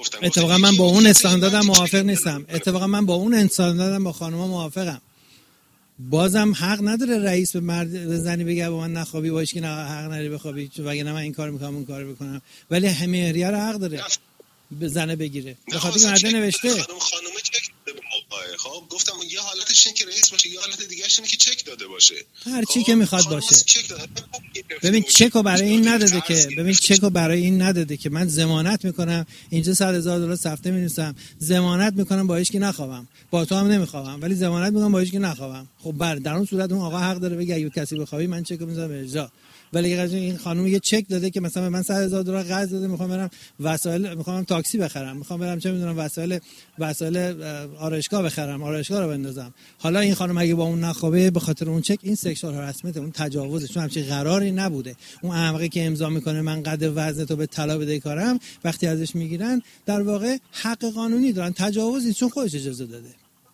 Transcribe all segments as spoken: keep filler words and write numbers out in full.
گفتن. اتفاقا من با اون استانداردم موافق نیستم. اتفاقا من با اون استانداردم با خانوما موافقم. بازم حق نداره رئیس به مرد به زنی بگه با من نخوابی، باش که نه حق نداری بخوابی، چون وگرنه من این کار میکنم اون کارو بکنم. ولی مهریه رو حق داره به زنه بگیره. به خاطر که مرد نوشته. خانم خانم چک داده به موقع. خب گفتم یه حالتش اینه که رئیس باشه، یه حالت دیگه اش اینه که چک داده باشه. هر چی که میخواد باشه. ببین چکو برای این نداده که ببین چکو برای این نداده که من ضمانت میکنم اینجا صد هزار دلار سفته می‌نویسم، ضمانت میکنم با هیچ کی نخوابم، با تو هم نمیخوابم، ولی ضمانت میکنم با هیچ کی نخوابم. خب بر در اون صورت اون آقا حق داره بگه اگه کسی بخوابی من چکو میذارم به اجرا. ولی اگه این خانم یه چک داده که مثلا من صد هزار دلار قرض داده، میخوام برم وسایل، میخوام تاکسی بخرم، میخوام برم چه میدونم وسایل وسایل آرایشگاه بخرم، آرایشگاه رو بندازم، حالا این خانم اگه با اون نخوابه به خاطر اون چک، این سکشوال هراسمنت، اون تجاوزه، چون همچین قراری نبوده. اون احمقی که امضا میکنه من قد وزن تو به طلا بده کارم، وقتی ازش میگیرن در واقع حق قانونی دارن، تجاوزی چون خودش اجازه داده.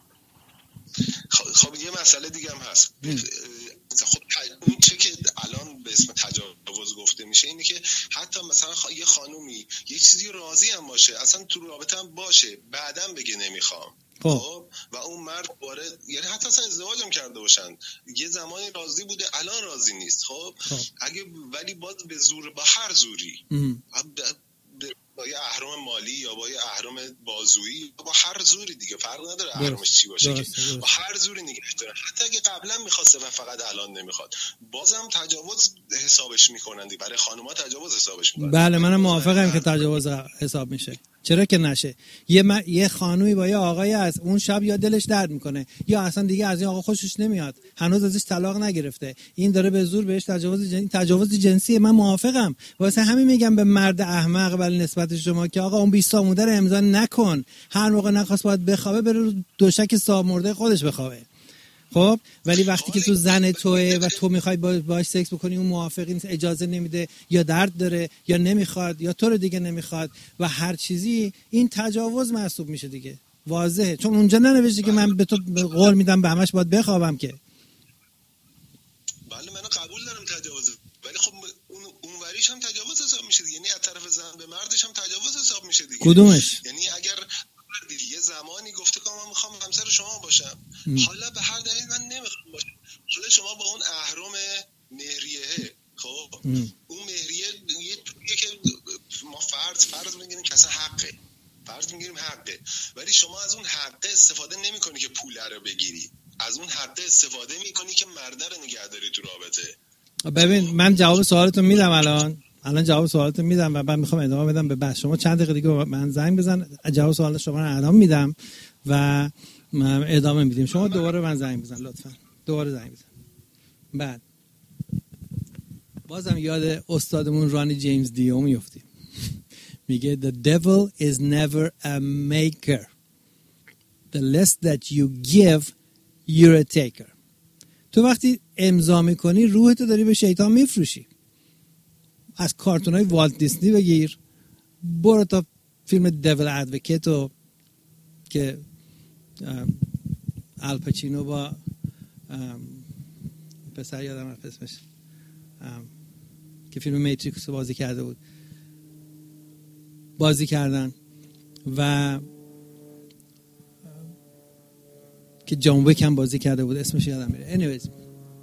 خب یه مسئله دیگه هم هست. خب اون چه که الان به اسم تجاوز گفته میشه اینه که حتی مثلا خ... یه خانومی یه چیزی راضی هم باشه، اصلا تو رابطه هم باشه، بعدم بگه نمیخوام، خب و اون مرد وارد، یعنی حتی اصلا ازدواج هم کرده باشن، یه زمانی راضی بوده الان راضی نیست، خب, خب. اگه ولی باز به زور، با هر زوری با یه اهرم مالی یا با یه اهرم بازویی، با هر زوری دیگه فرق نداره اهرمش چی باشه، درست، درست. با هر زوری نگهش دارن، حتی اگه قبلا میخواسته و فقط الان نمیخواد، بازم تجاوز حسابش میکنن دیگه. برای خانوما تجاوز حسابش میکنن. بله منم موافقم که تجاوز حساب میشه، چرا که نشه. یه م... یه خانومی با یه آقایی از اون شب یا دلش درد میکنه یا اصلا دیگه از این آقا خوشش نمیاد، هنوز ازش طلاق نگرفته، این داره به زور بهش تجاوز جنسی، تجاوز جنسی. من موافقم. واسه همین میگم به مرد احمق ولی نسبت شما که آقا اون بیست تا موده رو امضا نکن، هر موقع نخواست باید بخوابه بره رو دوشک صاحب مرده خودش بخوابه. خب ولی وقتی که تو زن توئه و تو میخوای باهاش سکس بکنی، اون موافقی نیست، اجازه نمیده، یا درد داره یا نمیخواد یا تو رو دیگه نمیخواد و هر چیزی، این تجاوز محسوب میشه دیگه، واضحه. چون اونجا ننوشته که من به تو قول میدم به همش باید بخوابم که. بله منو قبول دارم تجاوز، ولی خب اون اونوریش هم تجاوز حساب میشه دیگه، یعنی از طرف زن به مردش هم تجاوز حساب میشه دیگه. کدومش؟ یعنی اگر یه زمانی گفته که من میخوام همسر شما باشم، م. حالا به هر دلیل من نمیخوام باشم، حالا شما با اون اهرم مهریه، خب اون مهریه یه تویه که ما فرض فرض میگیریم که اصلا حقه، فرض میگیریم حقه، ولی شما از اون حقه استفاده نمیکنی که پول رو بگیری، از اون حقه استفاده میکنی که مرده رو نگه داری تو رابطه. ببین من جواب سوالتو میدم الان الان جواب سوالتو میدم و بعد میخوام ادامه بدم به بحث شما. چند دقیقه دیگه من زنگ بزن، جواب سوال شما رو الان میدم و ادامه میدیم. شما دوباره من زنگ بزن لطفا، دوباره زنگ بزن. بعد بازم یاد استادمون رانی جیمز دیو میافتیم، میگه the devil is never a maker, the less that you give you're a taker. تو وقتی امضا میکنی روحتو داری به شیطان میفروشی. از کارتونای والت دیسنی بگیر، برو تا فیلم دیول ادوکیتو که الپاچینو با پسر یادم رفت اسمش که فیلم میتریکس بازی کرده بود بازی کردن و که جان ویک هم بازی کرده بود، اسمش یادم میره. anyways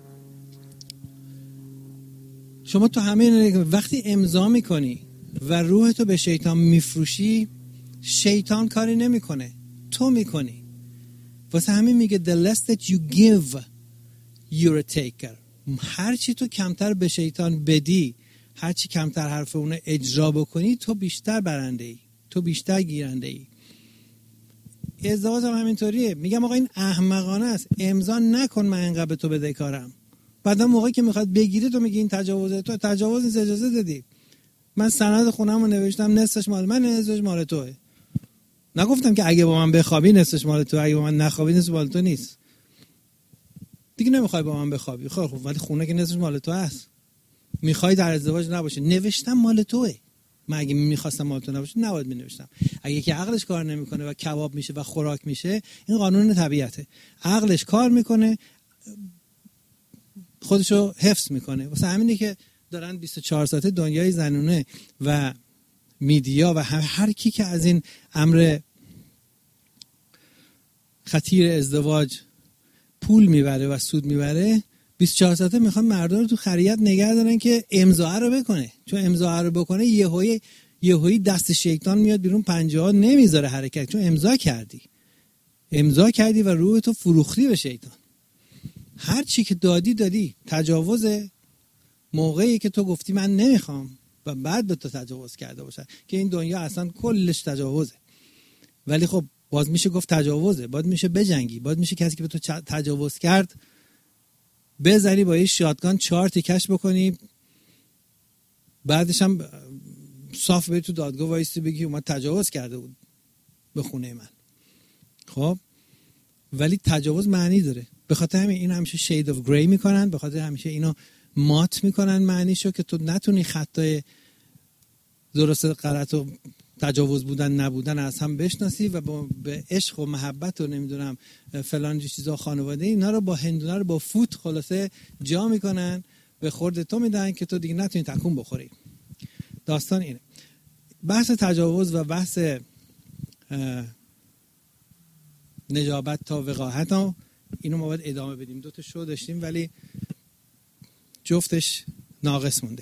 شما تو همه وقتی امضا میکنی و روحتو به شیطان میفروشی، شیطان کاری نمیکنه، تو میکنی. واسه همین میگه the less that you give you're a taker. هر چی تو کمتر به شیطان بدی، هر چی کمتر حرف اون اجرا بکنی، تو بیشتر برنده ای، تو بیشتر گیرنده ای. ازدواج هم همینطوریه. میگم آقا این احمقانه است، امضا نکن من اینقدر به تو بدهکارم، بعدا موقعی که میخواد بگیری تو میگی این تجاوزه. تو تجاوز نیست، اجازه دادی. من سند خونه‌مو نوشتم نصفش مال من، نصفش مال توئه. نگفتم که اگه با من بخوابی نصفش مال تو، اگه با من نخوابی نصفش مال تو نیست. دیگه نمیخوای با من بخوابی، خب خب ولی خونه که نصفش مال تو هست. میخوای در ازدواج نباشه، نوشتم مال توئه. من اگه میخواستم مال تو نباشه نباید مینوشتم. اگه که عقلش کار نمیکنه و کباب میشه و خوراک میشه، این قانون طبیعته. عقلش کار میکنه، خودشو حفظ میکنه. واسه همینه که دارن بیست و چهار ساعته دنیای زنونه و میدیا و هر, هر کی که از این امر خطیر ازدواج پول میبره و سود میبره، بیست و چهار ساعته میخوان مردم رو تو خریت نگه دارن که امضا رو بکنه، چون امضا رو بکنه یهویی یهویی دست شیطان میاد بیرون، پنجه ها نمیذاره حرکت، چون امضا کردی امضا کردی و روح تو فروختی به شیطان. هر چی که دادی دادی. تجاوز موقعی که تو گفتی من نمیخوام و بعد به تو تجاوز کرده باشه، که این دنیا اصلا کلش تجاوزه. ولی خب باز میشه گفت تجاوزه، باید میشه بجنگی، باید میشه کسی که به تو تجاوز کرد بزنی با یه شاتگان چهار تیکش بکنی، بعدش هم صاف بری تو دادگاه وایسی بگی اومد تجاوز کرده بود به خونه من. خب ولی تجاوز معنی داره. به خاطر همین این همیشه شید اف گری میکنن، به خاطر همیشه اینو مات میکنن معنیشو، که تو نتونی خطای درست غلط و تجاوز بودن نبودن از هم بشناسی و با به عشق و محبت و نمیدونم فلان چیزا خانواده اینا رو با هندونه رو با فوت خلاصه جا میکنن، به خورد تو میدن که تو دیگه نتونی تکون بخوری. داستان اینه. بحث تجاوز و بحث نجابت تا وقاحت ها اینو ما باید ادامه بدیم. دو تا شو داشتیم ولی جفتش ناقص مونده.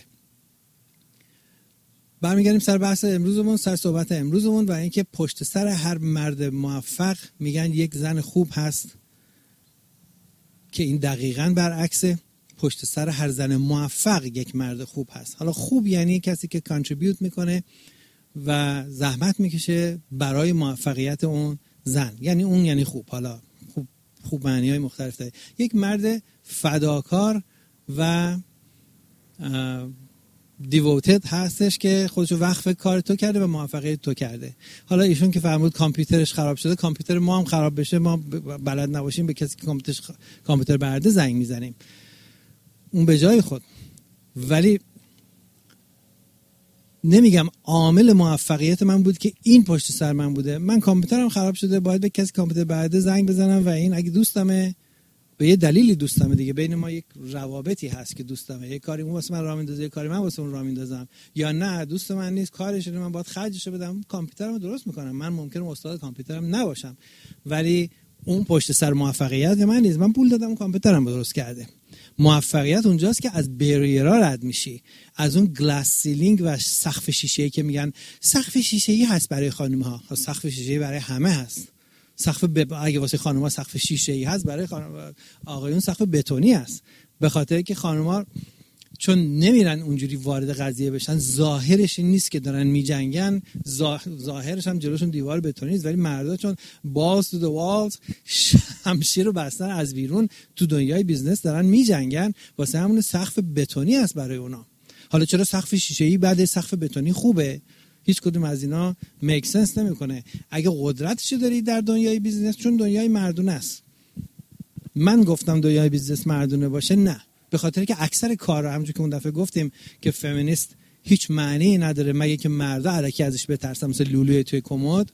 برمیگردیم سر بحث امروزمون، سر صحبت امروزمون و اینکه پشت سر هر مرد موفق میگن یک زن خوب هست، که این دقیقاً برعکسه. پشت سر هر زن موفق یک مرد خوب هست. حالا خوب یعنی کسی که کانتریبیوت میکنه و زحمت میکشه برای موفقیت اون زن، یعنی اون یعنی خوب. حالا خوب خوب معنی‌های مختلف داره. یک مرد فداکار و دیووتد هستش که خودشو وقف کار تو کرده و موفقیت تو کرده. حالا ایشون که فرمود کامپیوترش خراب شده، کامپیوتر ما هم خراب بشه، ما بلد نباشیم به کسی که کامپیوترش خ... کامپیوتر برده زنگ میزنیم، اون به جای خود. ولی نمیگم عامل موفقیت من بود که این پشت سر من بوده. من کامپیوترم خراب شده، باید به کسی کامپیوتر برده زنگ بزنم و این اگه دوستمه به یه دلیلی دوستمه دیگه، بین ما یک روابطی هست که دوستمه، یه کاری اون واسه من راه میندازه، یه کاری من واسه اون راه میندازم، یا نه دوست من نیست کارش رو من باید خرجش بدم، کامپیوترمو درست میکنم. من ممکنه استاد کامپیوترم نباشم ولی اون پشت سر موفقیت من نیست. من پول دادم کامپیوترم رو درست کرده. موفقیت اونجاست که از بریرها رد میشی، از اون گلاس سیلینگ و سقف شیشه‌ای که میگن سقف شیشه‌ای هست برای خانم‌ها. سقف شیشه‌ای برای همه هست. سقف ب... اگه واسه خانم‌ها سقف شیشه‌ای هست، برای خانم آقایون سقف بتونی هست. به خاطر که خانم‌ها چون نمیرن اونجوری وارد قضیه بشن، ظاهرش این نیست که دارن میجنگن، ظاهرش هم جلوشون دیوار بتونی است، ولی مردا چون باز تو دوالز شمشیر رو بستن از بیرون تو دنیای بیزنس دارن میجنگن، واسه همون سقف بتونی است برای اونا. حالا چرا سقف شیشه‌ای بعد سقف بتونی خوبه؟ هیچ کدوم از اینا میک سنس نمیکنه. اگه قدرتش داری در دنیای بیزنس، چون دنیای مردونه است. من گفتم دنیای بیزنس مردونه باشه؟ نه، به خاطر که اکثر کارا همونجوری که اون دفعه گفتیم که فمینیست هیچ معنی نداره مگه که مردا الکی ازش بترسن، مثل لولوی توی کمد.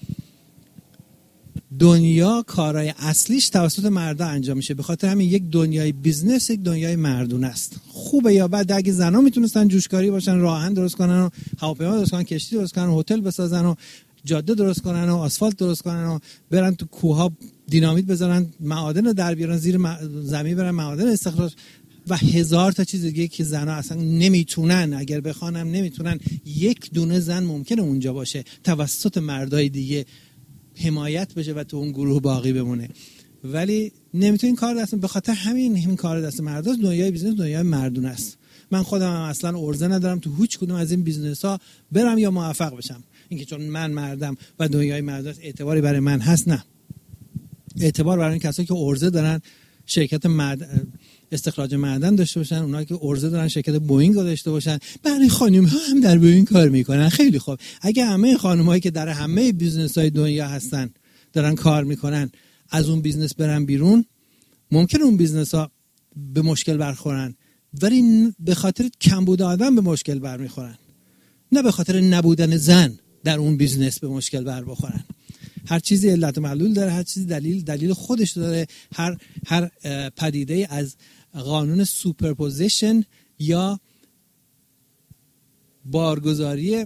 دنیا کارهای اصلیش توسط مردا انجام میشه، به خاطر همین یک دنیای بیزنس یک دنیای مردونه است. خوبه یا بد اگه زنا میتونستن جوشکاری باشن، راه آهن درست کنن و هواپیما درست کنن، کشتی درست کنن، هتل بسازن و جاده درست کنن و آسفالت درست کنن و برن تو کوه‌ها دینامیت بذارن، معادن رو در بیارن، زیر زمین برن معادن استخراج و هزار تا چیز دیگه که زنا اصلا نمیتونن، اگر بخوانم نمیتونن. یک دونه زن ممکنه اونجا باشه توسط مردای دیگه حمایت بشه و تو اون گروه باقی بمونه، ولی نمیتونه این کار دست. به خاطر همین این کار دست مرداست. دنیای بیزنس دنیای مردونه است. من خودم هم اصلا ارزه ندارم تو هیچ کدوم از این بیزنس ها برم یا موفق بشم. اینکه چون من مردم و دنیای مرداست اعتباری برای من هست، نه. اعتبار برای این کسایی که ارزه دارن شرکت معدن استخراج معدن داشته باشن، اونایی که ارزه دارن شرکت بوئینگ رو داشته باشن. برای خانم ها هم در بوئینگ کار میکنن. خیلی خوب. اگه همه خانم‌هایی که در همه بیزنس‌های دنیا هستن دارن کار میکنن از اون بیزنس برن بیرون، ممکن اون بیزنس‌ها به مشکل برخورن، ولی به خاطر کمبود آدم به مشکل برمیخورن، نه به خاطر نبودن زن در اون بیزنس به مشکل بر بخورن. هر چیزی علت و معلول داره، هر چیزی دلیل دلیل خودش داره. هر هر پدیده از قانون سوپرپوزیشن یا بارگذاری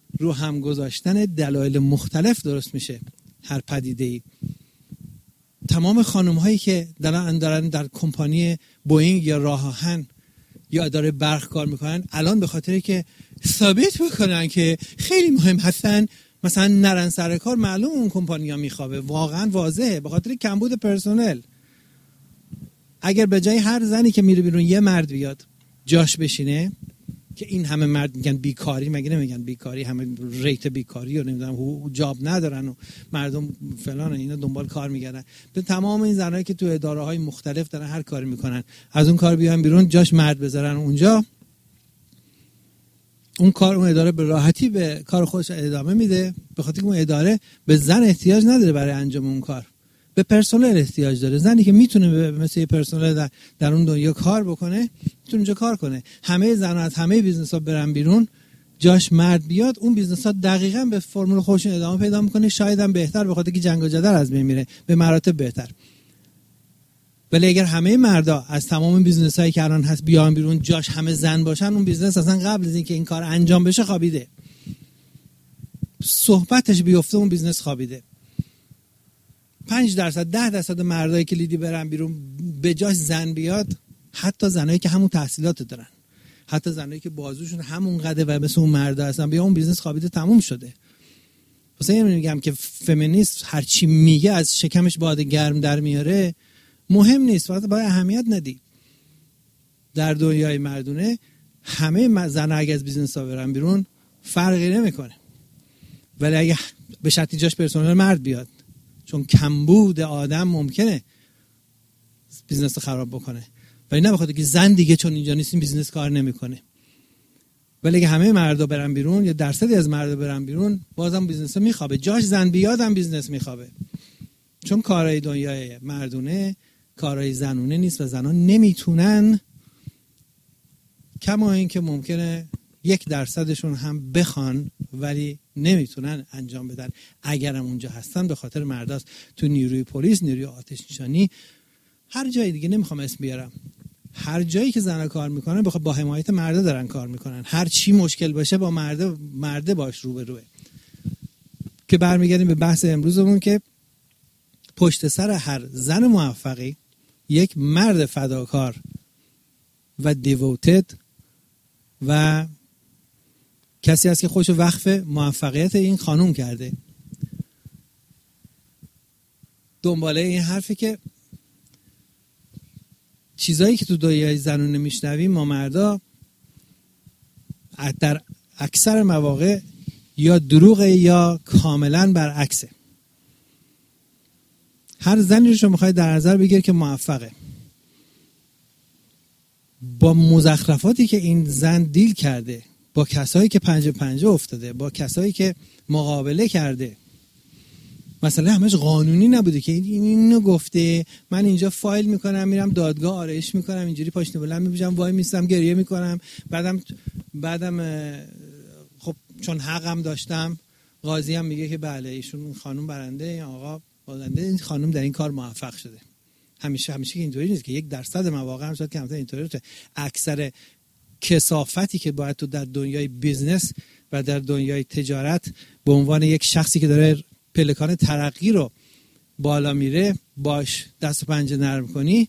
رو هم گذاشتن دلایل مختلف درست میشه هر پدیده‌ای. تمام خانم هایی که دارن دارن در کمپانی بوئینگ یا راه آهن یا اداره برق کار میکنن، الان به خاطری که ثابت بکنن که خیلی مهم هستن، مثلا نرن سر کار، معلوم اون کمپانیا میخوابه. واقعا واضحه، به خاطر کمبود پرسنل. اگر به جای هر زنی که میره بیرون یه مرد بیاد جاش بشینه، که این همه مرد میگن بیکاری، مگه نمیگن بیکاری، همه ریت بیکاری و نمیدونم جاب ندارن و مردم فلان، اینا دنبال کار میگردن. به تمام این زنایی که تو اداره های مختلف دارن هر کاری میکنن، از اون کار بیان بیرون جاش مرد بذارن اونجا، اون کار اون اداره به راحتی به کار خودش ادامه میده، به خاطر که اون اداره به زن احتیاج نداره برای انجام اون کار، به پرسنل احتیاج داره. زنی که میتونه مثل پرسنل در, در اون دنیا کار بکنه، میتونه اونجا کار کنه. همه زن‌ها از همه بیزنس‌ها برن بیرون، جاش مرد بیاد، اون بیزنس‌ها دقیقاً به فرمول خودشون ادامه پیدا میکنه، شاید هم بهتر، به خاطر که جنگ و جدل از بین میره، به مراتب بهتر. ولی اگر همه مردا از تمام بیزنس‌هایی که الان هست بیان بیرون، جاش همه زن باشن، اون بیزنس اصلا قبل از اینکه این کار انجام بشه خوابیده. صحبتش بیفته اون بیزنس خوابیده. پنج درصد ده درصد مردایی که لیدی برن بیرون به جاش زن بیاد، حتی زنایی که همون تحصیلات دارن، حتی زنایی که بازوشون همون قده و مثل اون مردا هستن، بیا اون بیزنس خوابیده تموم شده. واسه این میگم که فمینیست هر چی میگه از شکمش باد گرم در میاره مهم نیست، فقط باید اهمیت ندی. در دنیای مردونه همه زن‌ها اگه از بیزنس ها برن بیرون فرقی نمیکنه، ولی اگه به شرطی جاش پرسنل مرد بیاد، چون کمبود آدم ممکنه بیزنس رو خراب بکنه، ولی نه بخاطر که زن دیگه چون اینجا نیست این بیزنس کار نمیکنه. ولی اگه همه مردا برن بیرون یا درصدی از مردا برن بیرون، بازم بیزنس میخوابه، جاش زن بیاد هم بیزنس میخوابه، چون کارهای دنیای مردونه کارهای زنونه نیست و زنان نمیتونن، کما این که ممکنه یک درصدشون هم بخوان ولی نمیتونن انجام بدن. اگرم اونجا هستن به خاطر مرداست. تو نیروی پلیس، نیروی آتش نشانی، هر جای دیگه نمیخوام اسم بیارم، هر جایی که زنها کار میکنن بخواد با حمایت مردا دارن کار میکنن. هر چی مشکل باشه با مرده مرده باش رو به روه. که برمیگردیم به بحث امروزمون که پشت سر هر زن موفقی یک مرد فداکار و دیووتد و کسی هست که خودشو وقف موفقیت این خانوم کرده. دنباله این حرفی که چیزایی که تو دنیای زنونه میشنویم ما مردا در اکثر مواقع یا دروغه یا کاملا برعکسه. هر زنی رو شما میخواید در نظر بگیر که موفقه، با مزخرفاتی که این زن دیل کرده، با کسایی که پنجه پنجه افتاده، با کسایی که مقابله کرده، مثلا همش قانونی نبوده که این اینو گفته، من اینجا فایل میکنم میرم دادگاه آرایش میکنم، اینجوری پاشنه بلند میپیشم وای میستم گریه میکنم، بعدم بعدم خب چون حقم داشتم قاضی هم میگه که بله ایشون خانم برنده، این آقا بازنده، این خانم در این کار موفق شده. همیشه همیشه که اینطوری نیست، که یک درصد مواقع هم شاید کمتر اینطوری باشه. اکثر کثافتی که باید تو در دنیای بیزنس و در دنیای تجارت به عنوان یک شخصی که داره پلکان ترقی رو بالا میره باش دست و پنجه نرم کنی،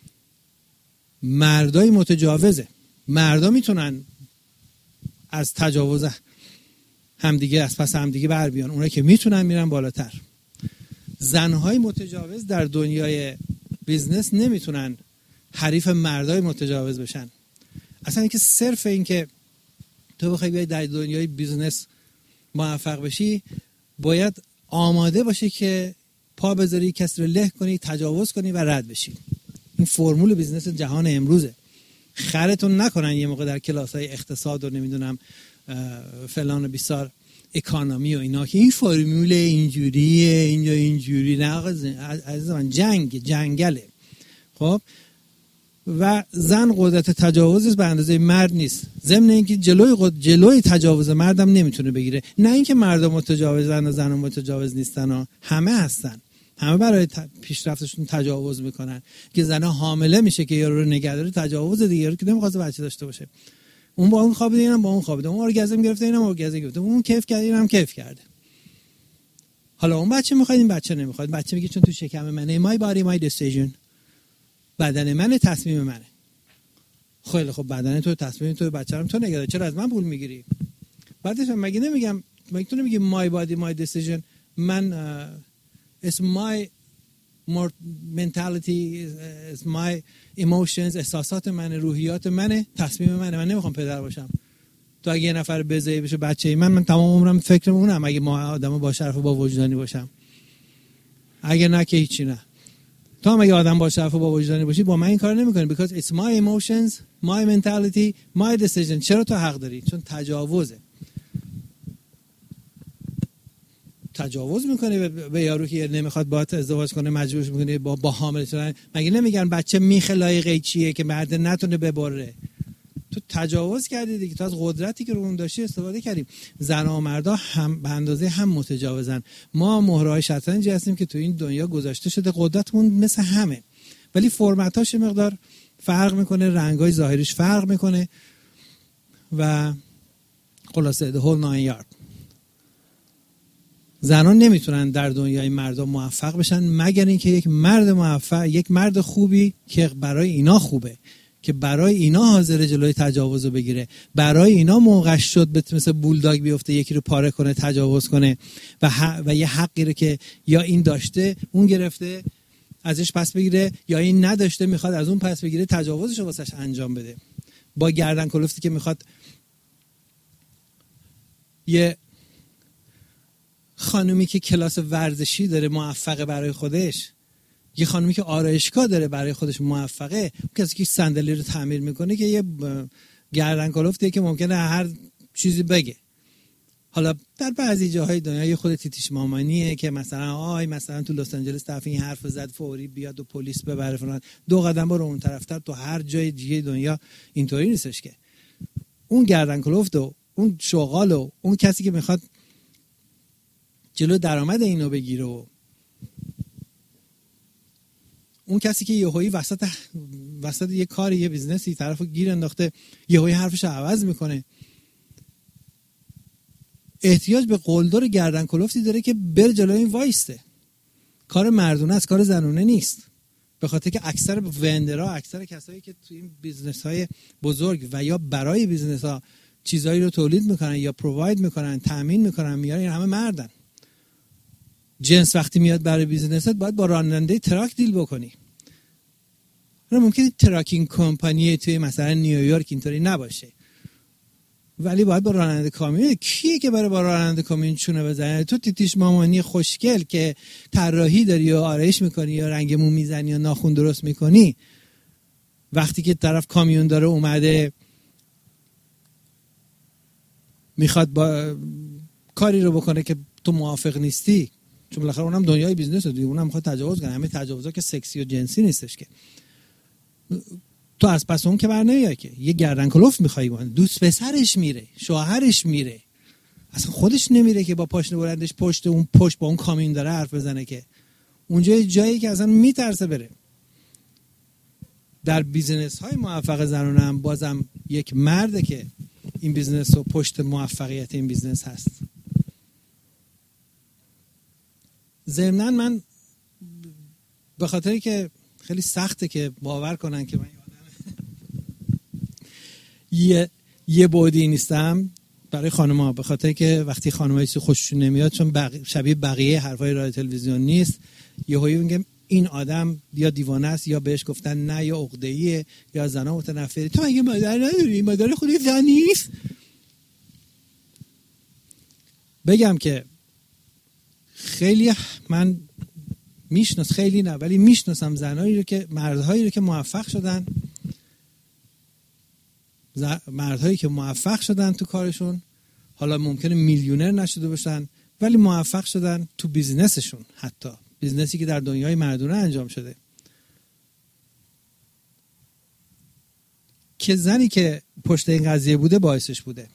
مردای متجاوزه. مردا میتونن از تجاوز همدیگه از پس همدیگه بر بیان، اونایی که میتونن میرن بالاتر. زنهای متجاوز در دنیای بیزنس نمیتونن حریف مردای متجاوز بشن. اصلا اینکه صرف این که تو بخوای بیای در دنیای بیزنس موفق بشی، باید آماده باشی که پا بذاری، کسی رو له کنی، تجاوز کنی و رد بشی. این فرمول بیزنس جهان امروزه. خرتون نکنن یه موقع در کلاس‌های اقتصاد و نمیدونم فلان و بیسار اکانومی و اینا که این فرمول اینجوریه اینجا اینجوری. نه آقا عزیز من، جنگ جنگله. خب و زن قدرت تجاوز به اندازه مرد نیست، ضمن اینکه جلوی قد... جلوی تجاوز مردم نمیتونه بگیره. نه اینکه مردم متجاوزن و زنان متجاوز نیستن ها. همه هستن، همه برای ت... پیشرفتشون تجاوز میکنن. که زنها حامله میشه که یارو رو نگهداری، تجاوز دیگه، یارو که نمیخواد بچه داشته باشه اون با اون خوابیده، اینم با اون خوابیده، اون ارگازم گرفته، اینم ارگازم گرفته، اون کیف کرده، اینم کیف کرده. حالا اون بچه میخواد، این بچه نمیخواد. بچه میگه چون تو شکم منه، my body my decision، بدن منه، تصمیم منه. خیلی خب بدن تو، تصمیم تو، بچه‌م تو نگه دار، چرا از من پول میگیری؟ بعدش مگه نمیگم، مگه تو نمیگی my body my decision؟ من uh, it's my more mentality is my emotions، احساسات منه، روحیات منه، تصمیم منه. من نمیخوام پدر باشم. تو اگه یه نفر بزایی بشه بچه‌ای من، من تمام عمرم فکر اونم اگه ما آدم با شرف و با وجدانی باشم. اگه نه که هیچی نه. تو هم اگه آدم با شرف و با وجدانی باشی با من این کار نمی‌کنی because it's my emotions my mentality my decision. چرا تو حق داری؟ چون تجاوزه. تجاوز میکنی به, به یارو که نمیخواد باهات ازدواج کنه، مجبورش میکنی با با حامل شدن. مگه نمیگن بچه میخ لایق چیه که مرد نتونه ببره؟ تو تجاوز کردی دیگه. تو از قدرتی که رو اون داشتی استفاده کردیم. زن و مردا هم به اندازه هم متجاوزن. ما مهرهای شطرنجی هستیم که تو این دنیا گذاشته شده، قدرتمون مثل همه، ولی فرمتاش مقدار فرق میکنه، رنگای ظاهریش فرق میکنه و خلاصه the whole nine yard. زنان نمیتونن در دنیای مردا موفق بشن مگر اینکه یک مرد موفق، یک مرد خوبی که برای اینا خوبه، که برای اینا حاضر جلوی تجاوز رو بگیره، برای اینا موقعش شد به مثل بولداگ بیفته، یکی رو پاره کنه، تجاوز کنه و, ح... و یه حقی رو که یا این داشته اون گرفته ازش پس بگیره، یا این نداشته میخواد از اون پس بگیره، تجاوزش رو واسش انجام بده. با گردن کلفتی که میخواد یه خانومی که کلاس ورزشی داره موفقه برای خودش، یه خانومی که آرایشگاه داره برای خودش موفقه، کسی که صندلی رو تعمیر میکنه که یه گردن کلفته که ممکنه هر چیزی بگه. حالا در بعضی جاهای دنیا یه خود تیتیش مامانیه که مثلا آی مثلا تو لس آنجلس طرف این حرف زد فوری بیاد و پلیس ببره فلان، دو قدم برو اون طرفتر. تو هر جای دیگه دنیا اینطوری نیستش که اون گردن کلفت و اون شغال و اون کسی که میخواد جلو درآمد اینو بگیره و اون کسی که یهویی وسط وسط یه کاری، یه بیزنسی طرفو گیر انداخته، یهویی حرفش عوض میکنه، احتیاج به قلدر گردن کلفتی داره که بر جلوی این وایسته. کار مردونه است، کار زنونه نیست. به خاطر که اکثر وندرها، اکثر کسایی که تو این بیزنس‌های بزرگ و یا برای بیزنس‌ها چیزایی رو تولید میکنن یا پروواید میکنن، تامین میکنن، میارن، این همه مردن. جنس وقتی میاد برای بیزنست باید با راننده تراک دیل بکنی. ممکنه تراکینگ کمپانی توی مثلا نیویورک اینطوری نباشه، ولی باید با راننده کامیون. کیه که برای با راننده کامیون چونه بزنه؟ تو تیتیش مامانی خوشگل که طراحی داری یا آرایش میکنی یا رنگ مو میزنی یا ناخن درست میکنی، وقتی که طرف کامیون داره اومده میخواد با کاری رو بکنه که تو موافق نیستی، چون بالاخره اونم دنیای بیزنس دیگه، اونم میخواد تجاوز کنه. همه تجاوزا که سکسی و جنسی نیستش که تو از پس اون که بر نمیای که یه گردن کلفت میخوای بون. دوست پسرش میره، شوهرش میره، اصلا خودش نمیره که با پاشنه بلندش پشت اون پشت با اون کامیون داره حرف بزنه، که اونجا جایی که اصلا میترسه بره. در بیزنس های موفق زنانه هم بازم یک مرده که این بیزنس و پشت موفقیت این بیزنس هست. ضمناً من به خاطری که خیلی سخته که باور کنن که من یه یه بودی نیستم برای خانم‌ها، به خاطر که وقتی خانم‌ها چیزی خوششون نمیاد، چون بق... شبیه بقیه حرفای رادیو تلویزیون نیست، یهویی میگم این آدم یا دیوانه است یا بهش گفتن نه یا عقده‌ایه یا زنا متنفری. تو مگه مادر نداری؟ مادر خودت زن نیست؟ بگم که خیلی من میشناس خیلی نه ولی میشناسم زنایی رو که مردهایی رو که موفق شدن، مردهایی که موفق شدن تو کارشون، حالا ممکنه میلیونر نشده باشن ولی موفق شدن تو بیزنسشون، حتی بیزنسی که در دنیای مردونه انجام شده، که زنی که پشت این قضیه بوده باعثش بوده.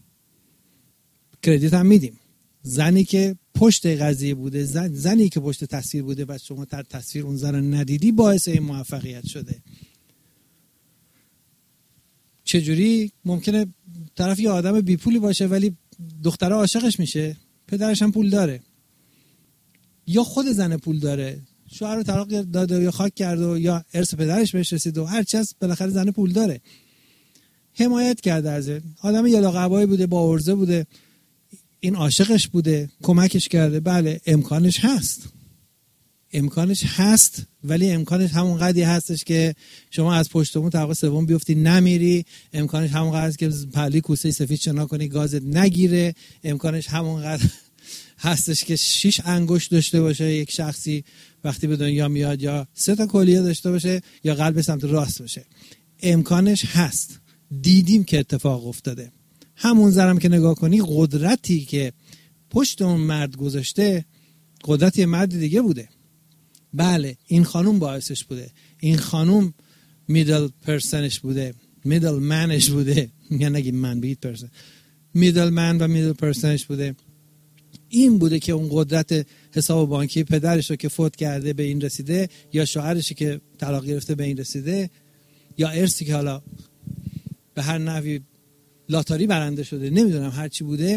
کردیت هم میدیم. زنی که پشت قضیه بوده، زن، زنی که پشت تصویر بوده و شما در تصویر اون زن ندیدی، باعث این موفقیت شده. چجوری ممکنه طرف یه آدم بی پولی باشه ولی دختره عاشقش میشه، پدرش هم پول داره، یا خود زن پول داره، شوهر رو طلاق داده یا خاک کرده یا ارث پدرش بهش رسید و هر چی هست، بالاخره زن پول داره، حمایت کرده ازه، آدم یلاقبایی بوده، با عرضه بوده، این عاشقش بوده، کمکش کرده. بله امکانش هست، امکانش هست، ولی امکانش همون قدری هستش که شما از پشتمون طبقه سوم بیفتی نمیری، امکانش همون قدر هست که پلی کوسه سفید شنا کنی گازت نگیره، امکانش همون قدر هستش که شش انگشت داشته باشه یک شخصی وقتی به دنیا میاد، یا سه تا کلیه داشته باشه، یا قلب سمت راست باشه. امکانش هست، دیدیم که اتفاق افتاده. همون زرم که نگاه کنی، قدرتی که پشت اون مرد گذاشته قدرتی مرد دیگه بوده. بله این خانوم باعثش بوده، این خانوم میدل پرسنش بوده، میدل منش بوده، میگن نگی من بیت پرسن، میدل من و میدل پرسنش بوده. این بوده که اون قدرت حساب بانکی پدرش رو که فوت کرده به این رسیده، یا شوهرش که طلاق گرفته به این رسیده، یا ارثی که حالا به هر نحوی لاتاری برنده شده، نمیدونم هر چی بوده،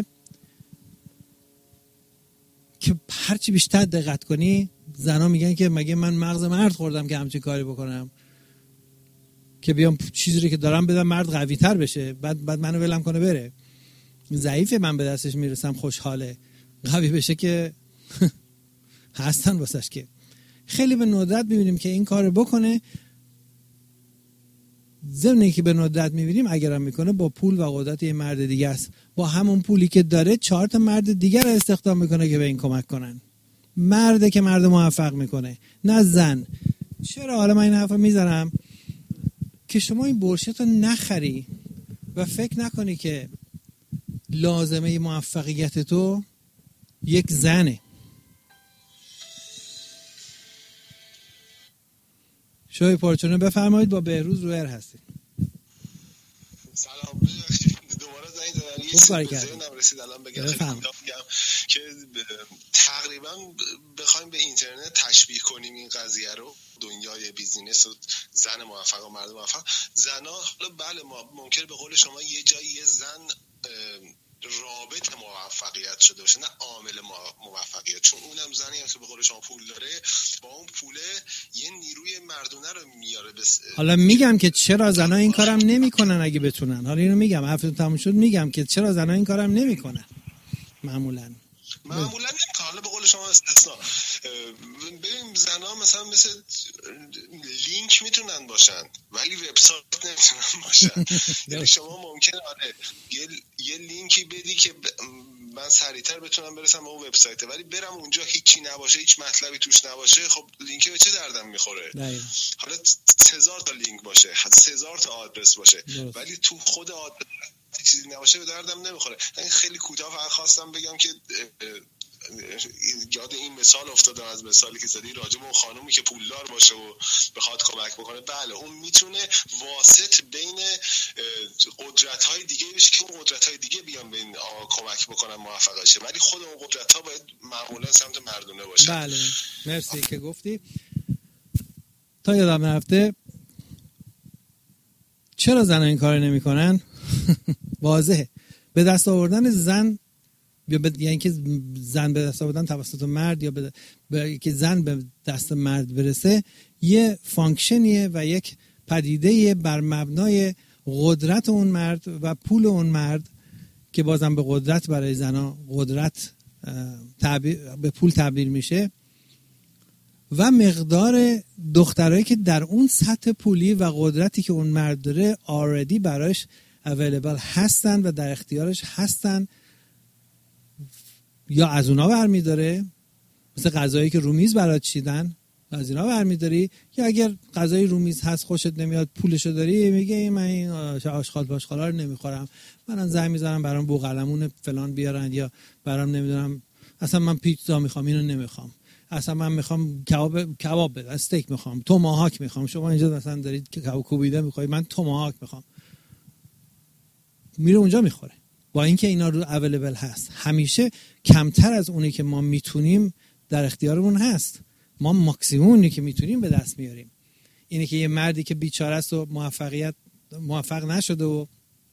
که هر چی بیشتر دقت کنی زنا میگن که مگه من مغز مرد خوردم که همچین کاری بکنم که بیام چیزی که دارم بدم مرد قوی تر بشه، بعد بعد منو ولم کنه بره. ضعیفه من به دستش میرسم خوشحاله، قوی بشه که هستن واسش. که خیلی به ندرت میبینیم که این کارو بکنه، ضمن که به ندرت میبینیم اگرم میکنه با پول و قدرت یه مرد دیگه است، با همون پولی که داره چهار تا مرد دیگر رو استخدام میکنه که به این کمک کنن. مرده که مرد موفق میکنه، نه زن. چرا حالا من این حرفو میزنم که شما این بولشیت رو نخری و فکر نکنی که لازمه موفقیت تو یک زنه. شوی پرچونه بفرمایید، با بهروز رویر هستید. سلام، دوباره زنگ زدن. یه چیزی به ذهنم رسید الان بگم که تقریبا بخوایم به اینترنت تشبیه کنیم این قضیه رو، دنیای بیزینس و زن موفق و مرد موفق. زنا حالا بله ما ممکنه به قول شما یه جایی یه زن رابط موفقیت شده باشه، نه عامل موفقیت، چون اونم زنی هم که به قول شما پول داره، با اون پوله یه نیروی مردونه رو میاره. بس حالا میگم که چرا زنا این کارم نمیکنن اگه بتونن. حالا اینو میگم، حرفتون تموم شد، میگم که چرا زنا این کارم نمیکنن. معمولا معمولا نمیکنن، حالا به قول شما استثنا. ببین زنا مثلا مثل لینک میتونن باشن ولی وبسایت نمیتونن باشن. یعنی شما ممکنه آره یه یه لینکی بدی که من سریعتر بتونم برسم به اون وبسایت، ولی برم اونجا هیچی نباشه، هیچ مطلبی توش نباشه، خب لینک به چه دردم میخوره؟ داید. حالا هزار تا لینک باشه، هزار تا آدرس باشه، درست. ولی تو خود آدرس چیزی نباشه به دردم نمیخوره. این خیلی کوتاه فقط خواستم بگم که یاد این مثال افتادم، از مثالی که زدی راجع به اون خانومی که پولدار باشه و بخواد کمک بکنه. بله اون میتونه واسط بین قدرت‌های دیگه بشه که اون قدرت‌های دیگه بیان به این کمک بکنن موفق بشه، ولی خود اون قدرت‌ها باید معمولا سمت مردونه باشه. بله مرسی که گفتی. تا یادم نرفته چرا زن این کار نمی‌کنن؟ واضحه. به دست آوردن زن یا به یعنی که زن به دست آوردن توسط مرد یا به, به که زن به دست مرد برسه یه فانکشنیه و یک پدیده بر مبنای قدرت اون مرد و پول اون مرد که بازم به قدرت برای زنها قدرت تعبیر به پول تبدیل میشه و مقدار دخترایی که در اون سطح پولی و قدرتی که اون مرد داره already براش available هستن و در اختیارش هستن، یا از اونا برمیداره، مثل غذایی که رومیز برات چیدن از اینا برمیداری، یا اگر غذای رومیز هست خوشت نمیاد پولشو داری میگه من این آشغال باشغالا رو نمیخورم، منم زنگ میذارم برام بوقلمون فلان بیارن، یا برام نمیدونم اصلا من پیتزا میخوام اینو نمیخوام، اصلا من میخوام کباب کباب بدن، استیک میخوام، توماهاک میخوام، شما اینجا مثلا دارید کباب کوبیده میخواید، من توماهاک میخوام، میره اونجا میخوره. با اینکه اینا رو اویلیبل هست، همیشه کمتر از اونی که ما میتونیم در اختیارمون هست، ما ماکسیمومی که میتونیم به دست میاریم. اینه که یه مردی که بیچاره است و موفقیت موفق نشده و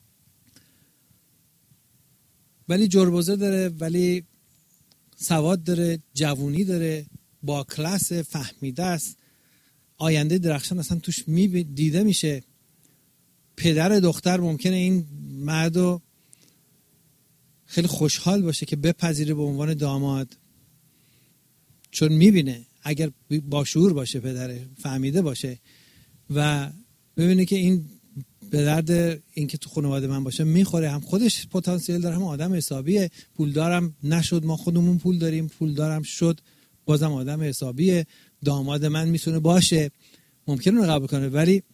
ولی جربوزه داره، ولی سواد داره، جوونی داره، با کلاس، فهمیده است، آینده درخشان اصلا توش می دیده میشه. پدر دختر ممکنه این مردو خیلی خوشحال باشه که بپذیره به عنوان داماد، چون میبینه اگر با شعور باشه، پدره فهمیده باشه و ببینه که این به درد این که تو خانواده من باشه میخوره، هم خودش پتانسیل داره، هم آدم حسابیه، پولدارم نشد ما خودمون پول داریم، پولدارم شد بازم آدم حسابیه، داماد من میتونه باشه، ممکنه اونو قبول کنه. ولی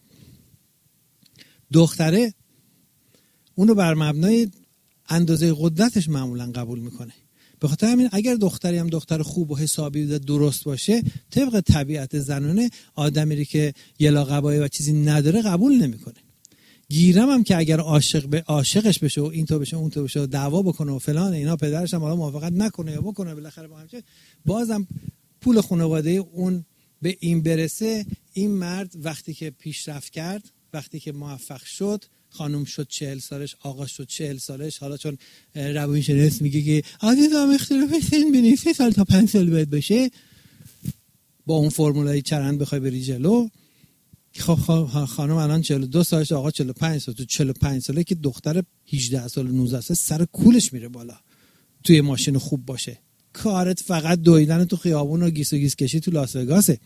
دختره اونو بر مبنای اندازه قدرتش معمولا قبول میکنه. به خاطر همین اگر دختری هم دختر خوب و حسابی و درست باشه، طبق طبیعت زنانه آدمی که یلا قبایی و چیزی نداره قبول نمیکنه. گیرم هم که اگر عاشق به عاشقش بشه و این تو بشه اون تو بشه و دعوا بکنه و فلان اینا، پدرش هم حالا موافقت نکنه یا بکنه، بالاخره با همچه بازم پول خانواده اون به این برسه. این مرد وقتی که پیشرفت کرد، وقتی که موفق شد، خانم شد چهل سالش، آقا شد چهل سالش، حالا چون روانشناس میگه که عزیزم اختلاف سن بین سه سال تا پنج سال باید بشه، با اون فرمولای چرند بخوای بری جلو. خب خانم الان چهل و دو سالش، آقا چهل و پنج سال، تو چهل و پنج ساله که دختر هجده سال نوزده سال سر کولش میره بالا، توی ماشین خوب باشه، کارت فقط دویدن تو خیابون و گیس و گیس کشی تو لاس وگاسه.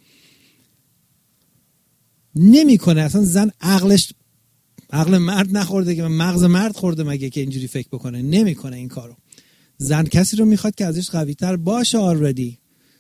نمیکنه اصلا. زن عقلش عقل مرد نخورده که مغز مرد خورده مگه که اینجوری فکر بکنه؟ نمیکنه این کارو. زن کسی رو میخواد که ازش قوی تر باشه آلردی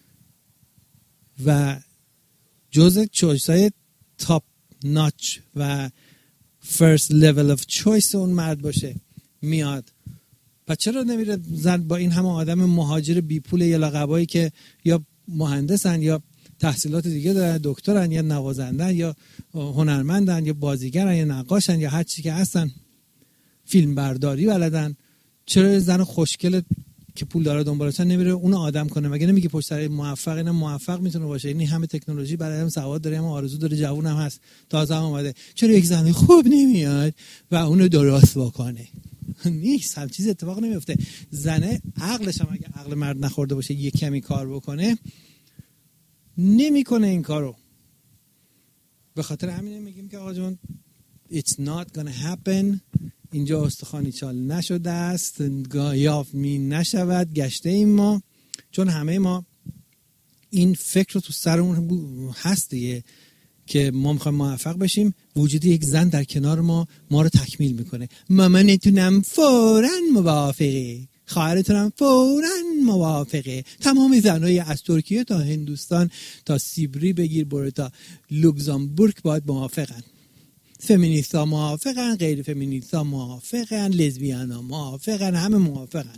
و جزء چویسای تاپ ناچ و فرست لیول اف چویس اون مرد باشه. میاد پس چرا نمیره زن با این همه آدم مهاجر بی پول یا لقبایی که یا مهندسن یا تحصیلات دیگه دارن، دکترن یا نوازندن یا هنرمندن یا بازیگرن یا نقاشن یا هر چی که هستن، فیلم برداری بلدن، چرا زن خوشگل که پول داره دنبالشن نمیره اون آدم کنه؟ مگه نمیگه پشت سر موفق اینا موفق میتونه باشه؟ این همه تکنولوژی برای هم سواد داره، هم آرزو داره، جوون هم هست، تازه هم اومده، چرا یک زن خوب نمیاد و اونو درست بکنه؟ نیست، هم چیز اتفاق نمیفته. زنه عقلش هم اگه عقل مرد نخورده باشه یک کمی کار بکنه، نمیکنه این کارو. به خاطر همین میگیم که آقا جون it's not gonna happen. اینجا استخوانی چال نشده است، یافت می نشود، گشته ایم ما. چون همه ما این فکر رو تو سرمون هست دیگه که ما میخوایم موفق بشیم، وجود یک زن در کنار ما ما رو تکمیل میکنه. مامانتونم فوراً موافقه، خواهرتونم فوراً موافقه، تمام زنای از ترکیه تا هندوستان تا سیبری بگیر برو تا لوکزامبورگ باید موافقن. فمینیستا موافقن، غیر فمینیستا موافقن، لزبیانا موافقن، همه موافقن.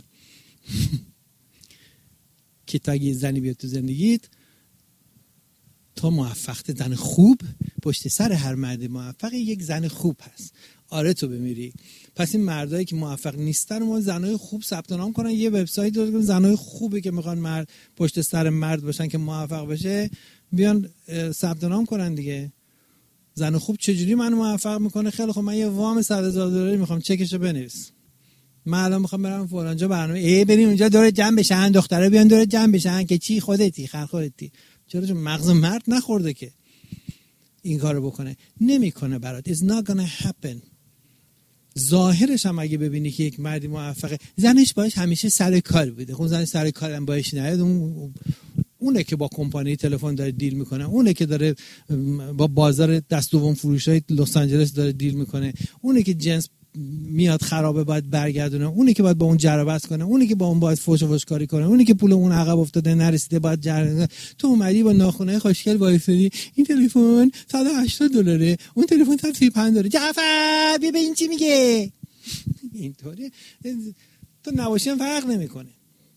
که تا اگه زنی بیاد تو زندگیت تا موفقت، زن خوب پشت سر هر مرد موفق یک زن خوب هست. آره تو بمیری. پس این مردایی که موفق نیستن ما زنای خوب ثبت نام کنن، یه وبسایت درست کنن، زنای خوبی که میخوان مرد پشت سر مرد باشن که موفق بشه بیان ثبت نام کنن دیگه. زن خوب چجوری منو موفق میکنه؟ خیلی خب من یه وام صد هزار دلاری میخوام، چکشو بنویس. من الان میخوام برم فلان جا برنامه، ای بریم اونجا دور جمع بشن، دخترا بیان دور جمع بشن که چی خودتی خر خودتی. چرا؟ چون مغز مرد نخورده که این کارو بکنه. نمیکنه برات. It's not gonna happen. ظاهرش هم اگه ببینی که یک مردی موفقه، زنش باش همیشه سر کار بوده، خب زنش سر کارم باش نیاد، اون اونه که با کمپانی تلفن داره دیل میکنه، اونه که داره با بازار دست دوم فروشای لس آنجلس داره دیل میکنه، اونه که جنس میاد خرابه باید برگردونه، اونه که باید با اون جر و بحث کنه، اونه که با اون باید فوش و فوشکاری کنه، اونه که پول اون عقب افتاده نرسیده باید جر. تو اومدی با ناخنای خوشگل وایسادی، این تلفن صد و هشتاد دلاره، اون تلفن صد و سی و پنج دلاره، جعفر بیا ببین چی میگه. اینطوری تو نباشی هم فرق نمیکنه.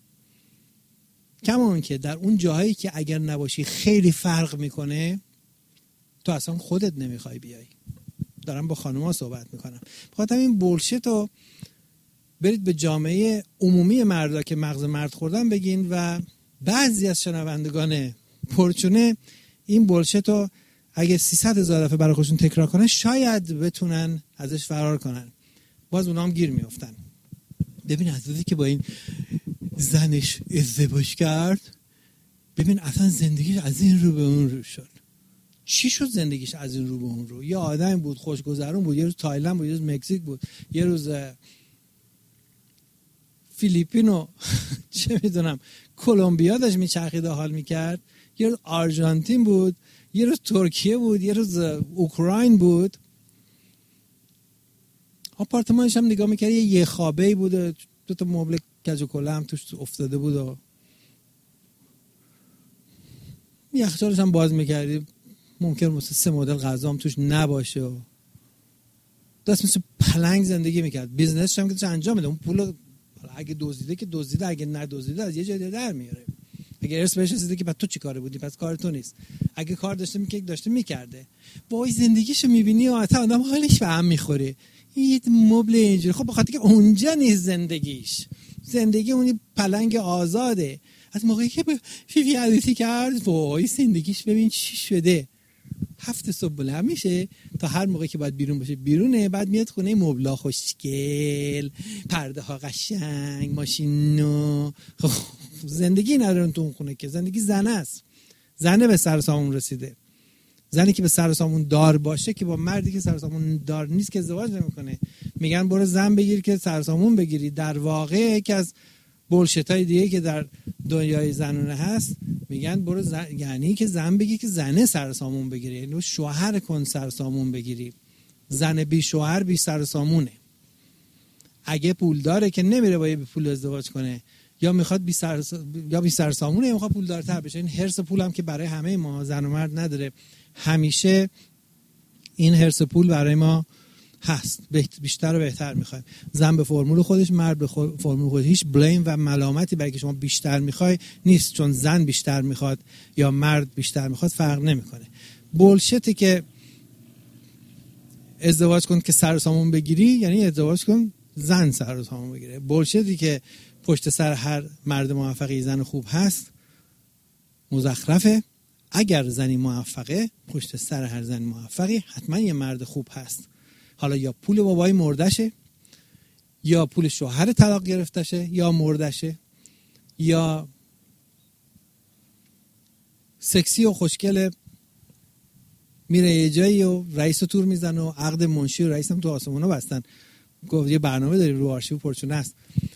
کما اون که در اون جاهایی که اگر نباشی خیلی فرق میکنه، تو اصلا خودت نمیخوای بیای. دارم با خانوما صحبت میکنم. بخاطر این بولشت رو برید به جامعه عمومی مردا که مغز مرد خوردن بگین و بعضی از شنوندگان پرچونه این بولشت رو اگه سیصد هزار دفعه برای خودشون تکرار کنن شاید بتونن ازش فرار کنن. باز اونا هم گیر میافتن. ببین عزیزی که با این زنش ازدواج کرد، ببین اصلا زندگیش از این رو به اون رو شد. چی شد زندگیش از این رو به اون رو؟ یه آدم بود خوشگذرون بود، یه روز تایلند بود، یه روز مکزیک بود، یه روز فیلیپینو چه میدونم کلمبیا داشت میچرخید و حال میکرد، یه روز آرژانتین بود، یه روز ترکیه بود، یه روز اوکراین بود. آپارتمانش هم نگاه میکرد یه یه خوابه‌ای بود، دو تا مبل کج و کله هم توش افتاده بود و یخچالش هم باز میکردی ممکن مثلا سه مدل غذا هم توش نباشه و دست مثل پلنگ زندگی میکرد. بیزنسش هم که انجام میده، اون پول اگه دزدیده که دزدیده، اگه نه دزدیده از یه جای در میاره. اگه ارث بهش رسیده که بعد تو چی کاره بودی، پس کار تو نیست. اگه کار داشته میکرد داشته میکرده. وای زندگیشو میبینی و تا آدم حالش به هم میخوره. یه مبل اینجوری، خب بخاطر که اونجا نیست زندگیش، زندگی اونی پلنگ آزاده. از موقعی که فیفی عروسی کرد وای زندگیش ببین چی شده. هفت صبح بلند میشه تا هر موقعی که باید بیرون باشه بیرونه، بعد میاد خونه مبلا خوشگل، پرده ها قشنگ، ماشینو. زندگی ندارن تو اون خونه که، زندگی زنه است. زنه به سر سامون رسیده. زنی که به سر سامون دار باشه که با مردی که سر سامون دار نیست که ازدواج نمیکنه. میگن برو زن بگیر که سر سامون بگیری. در واقع یکی از بولشتای دیگه که در دنیای زنونه هست میگن برو زن... یعنی که زن بگی که زنه سر سامون بگیری، یعنی شوهر کن سر سامون بگیری. زن بی شوهر بی سر سامونه. اگه پول داره که نمیره با یه بی پول ازدواج کنه، یا میخواد بی سر یا بی سر سامونه یا میخواد پولدارتر بشه. این حرص پولم که برای همه ما زن و مرد نداره. همیشه این حرص پول برای ما هست، بیشتر و بهتر میخوایم. زن به فرمول خودش، مرد به فرمول خودش. هیچ بلیم و ملامتی برای که شما بیشتر میخوای نیست، چون زن بیشتر میخواد یا مرد بیشتر میخواد فرق نمیکنه. بولشتی که ازدواج کن که سر و سامون بگیری یعنی ازدواج کن زن سر و سامون بگیره. بولشتی که پشت سر هر مرد موفقی زن خوب هست مزخرفه. اگر زنی موفقه پشت سر هر زن موفقی حتما یه مرد خوب هست. حالا یا پول بابای مردشه، یا پول شوهر طلاق گرفتشه یا مردشه، یا سکسی و خوشگله میره یه جایی و رئیس رو تور میزنه و عقد منشی و رئیس هم تو آسمونا بستن. گفت یه برنامه داری رو آرشیو پرچونه است.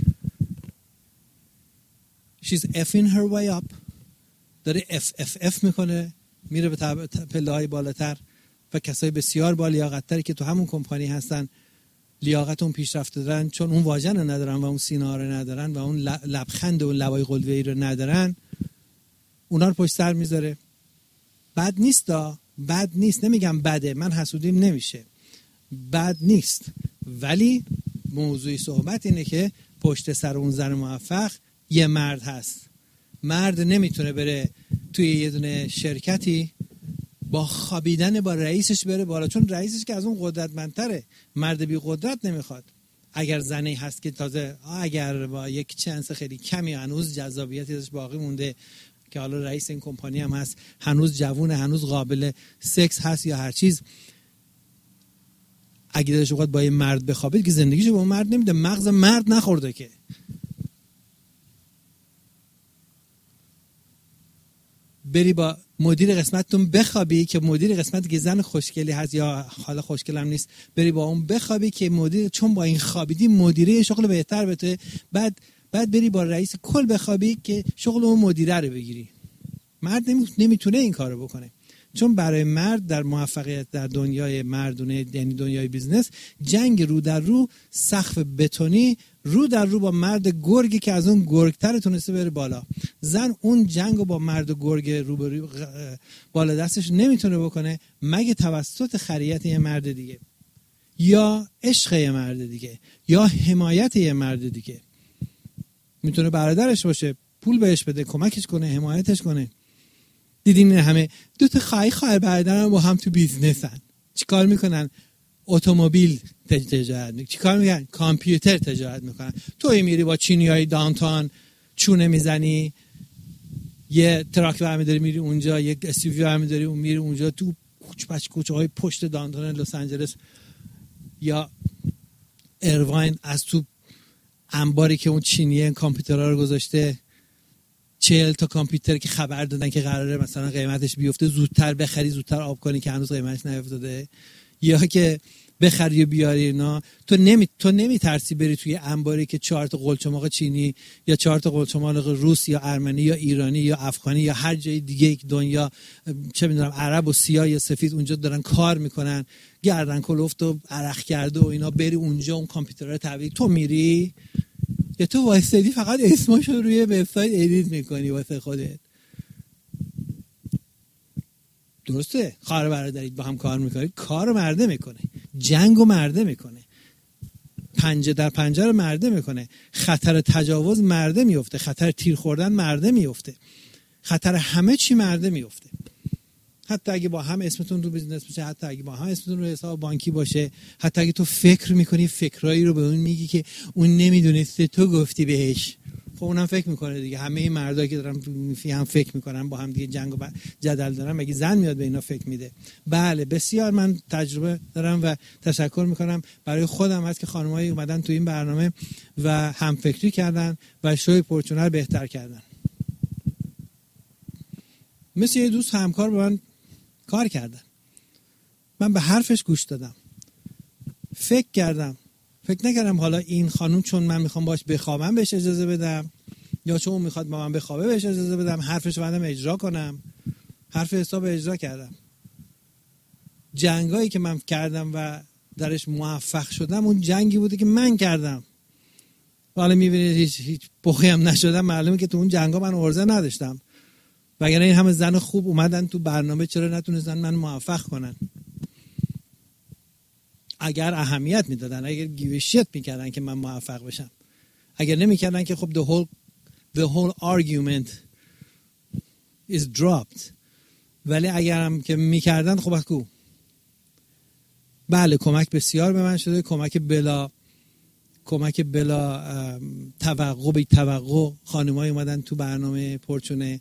She's effing her way up. داره اف اف اف میکنه، میره به پله های بالاتر و کسای بسیار با لیاقت‌تری که تو همون کمپانی هستن لیاقت اون پیشرفته دارن، چون اون واژن رو ندارن و اون سینا رو ندارن و اون لبخند و لبای قلوه‌ای رو ندارن، اونا رو پشت سر میذاره. بد نیست دا، بد نیست، نمیگم بده، من حسودیم نمیشه، بد نیست، ولی موضوعی صحبت اینه که پشت سر اون زن موفق یه مرد هست. مرد نمیتونه بره توی یه دونه شرکتی با خوابیدن با رئیسش بره بالا، چون رئیسش که از اون قدرتمندتره. مرد بی قدرت نمیخواد. اگر زنی هست که تازه اگر با یک چانس خیلی کمی هنوز جذابیتی ازش باقی مونده که حالا رئیس این کمپانی هم هست، هنوز جوونه، هنوز قابل سکس هست یا هر چیز، اگه دلش بخواد با یه مرد بخوابه که زندگیشو با اون مرد نمیده. مغز مرد نخورده که. بری با مدیر قسمتتون بخوابی که مدیر قسمت که زن خوشگلی هست یا حالا خوشگل هم نیست، بری با اون بخوابی که مدیر، چون با این خوابیدی مدیره شغل بهتر بده، بعد بعد بری با رئیس کل بخوابی که شغل اون مدیره رو بگیری. مرد نمیتونه این کارو بکنه، چون برای مرد در موفقیت در دنیای مردونه، یعنی دنیای بیزنس، جنگ رو در رو، سقف بتونی رو در رو با مرد گرگی که از اون گرگتر تونسته بره بالا. زن اون جنگو با مرد گرگ رو بالا دستش نمیتونه بکنه مگه توسط خریت یه مرد دیگه یا عشق یه مرد دیگه یا حمایت یه مرد دیگه. میتونه برادرش باشه، پول بهش بده، کمکش کنه، حمایتش کنه. دیدین همه دو تا خواهی خواهر برادرن با هم تو بیزنسن، چیکار میکنن؟ اتومبیل تجارت میکنن. چیکار میکنن؟ کامپیوتر تجارت میکنن. توی میری با چینیای دانتان چونه میزنی، یه تراک برمیداری میری اونجا، یک اس یو وی برمیداری اون میری اونجا، تو کوچ پچ کوچه های پشت دانتون لس آنجلس یا ایرواین از تو انباری که اون چینیه کامپیوترها رو گذاشته چهل تا کامپیوتر که خبر دادن که قراره مثلا قیمتش بیفته زودتر بخری زودتر آب کنی که هنوز قیمتش نیفتاده، یا که بخری و بیاری اینا. تو نمی تو نمی ترسی بری توی انباری که چهار تا قلچماق چینی یا چهار تا قلچماق روس یا ارمنی یا ایرانی یا افغانی یا هر جای دیگه دنیا چه میدونم عرب و سیاه یا سفید اونجا دارن کار میکنن گردن کلفت و عرق کرده و اینا، بری اونجا اون کامپیوترها رو تحویل تو میری یا تو وایسادی فقط اسمشو روی وبسایت ادیت میکنی واسه خودت؟ درسته خواهر برادرید با هم کار میکنید، کار مرده میکنه، جنگو مرده میکنه، پنجه در پنجه رو مرده میکنه، خطر تجاوز مرده میفته، خطر تیر خوردن مرده میفته، خطر همه چی مرده میفته. حتی اگه با هم اسمتون رو بیزنس باشه، حتی اگه با هم اسمتون رو حساب بانکی باشه، حتی اگه تو فکر میکنی فکرایی رو به اون میگی که اون نمیدونسته تو گفتی بهش، خب اونم فکر میکنه دیگه. همه این مردایی که دارن فی هم فکر میکنن با هم دیگه جنگ و جدل دارن، مگه زن میاد به اینا فکر میده؟ بله بسیار من تجربه دارم و تشکر میکنم برای خودم هست که خانمایی اومدن تو این برنامه و هم فکری کردن و شوی پرچونه رو بهتر کردن. مثل یه دوست همکار با من کار کردن، من به حرفش گوش دادم، فکر کردم، فکر نکردم حالا این خانوم چون من میخوام باش بخوابم بهش اجازه بدم یا چون اون میخواد با من بخوابه بهش اجازه بدم، حرفش رو بعدم اجرا کنم. حرف حساب اجرا کردم. جنگایی که من کردم و درش موفق شدم اون جنگی بوده که من کردم. حالا میبینید هیچ هیچ بخی هم نشدم، معلومه که تو اون جنگا من ارزه نداشتم، وگرنه این همه زن خوب اومدن تو برنامه چرا نتونستن من موفق کنن؟ اگر اهمیت میدادن، اگر گیوشیت میکردن که من موفق بشم، اگر نمیکردن که خب the whole the whole argument is dropped. ولی اگرم که میکردن خب اکو بله کمک بسیار به من شده، کمک بلا کمک بلا توقع بی توقع. خانمایی اومدن تو برنامه پرچونه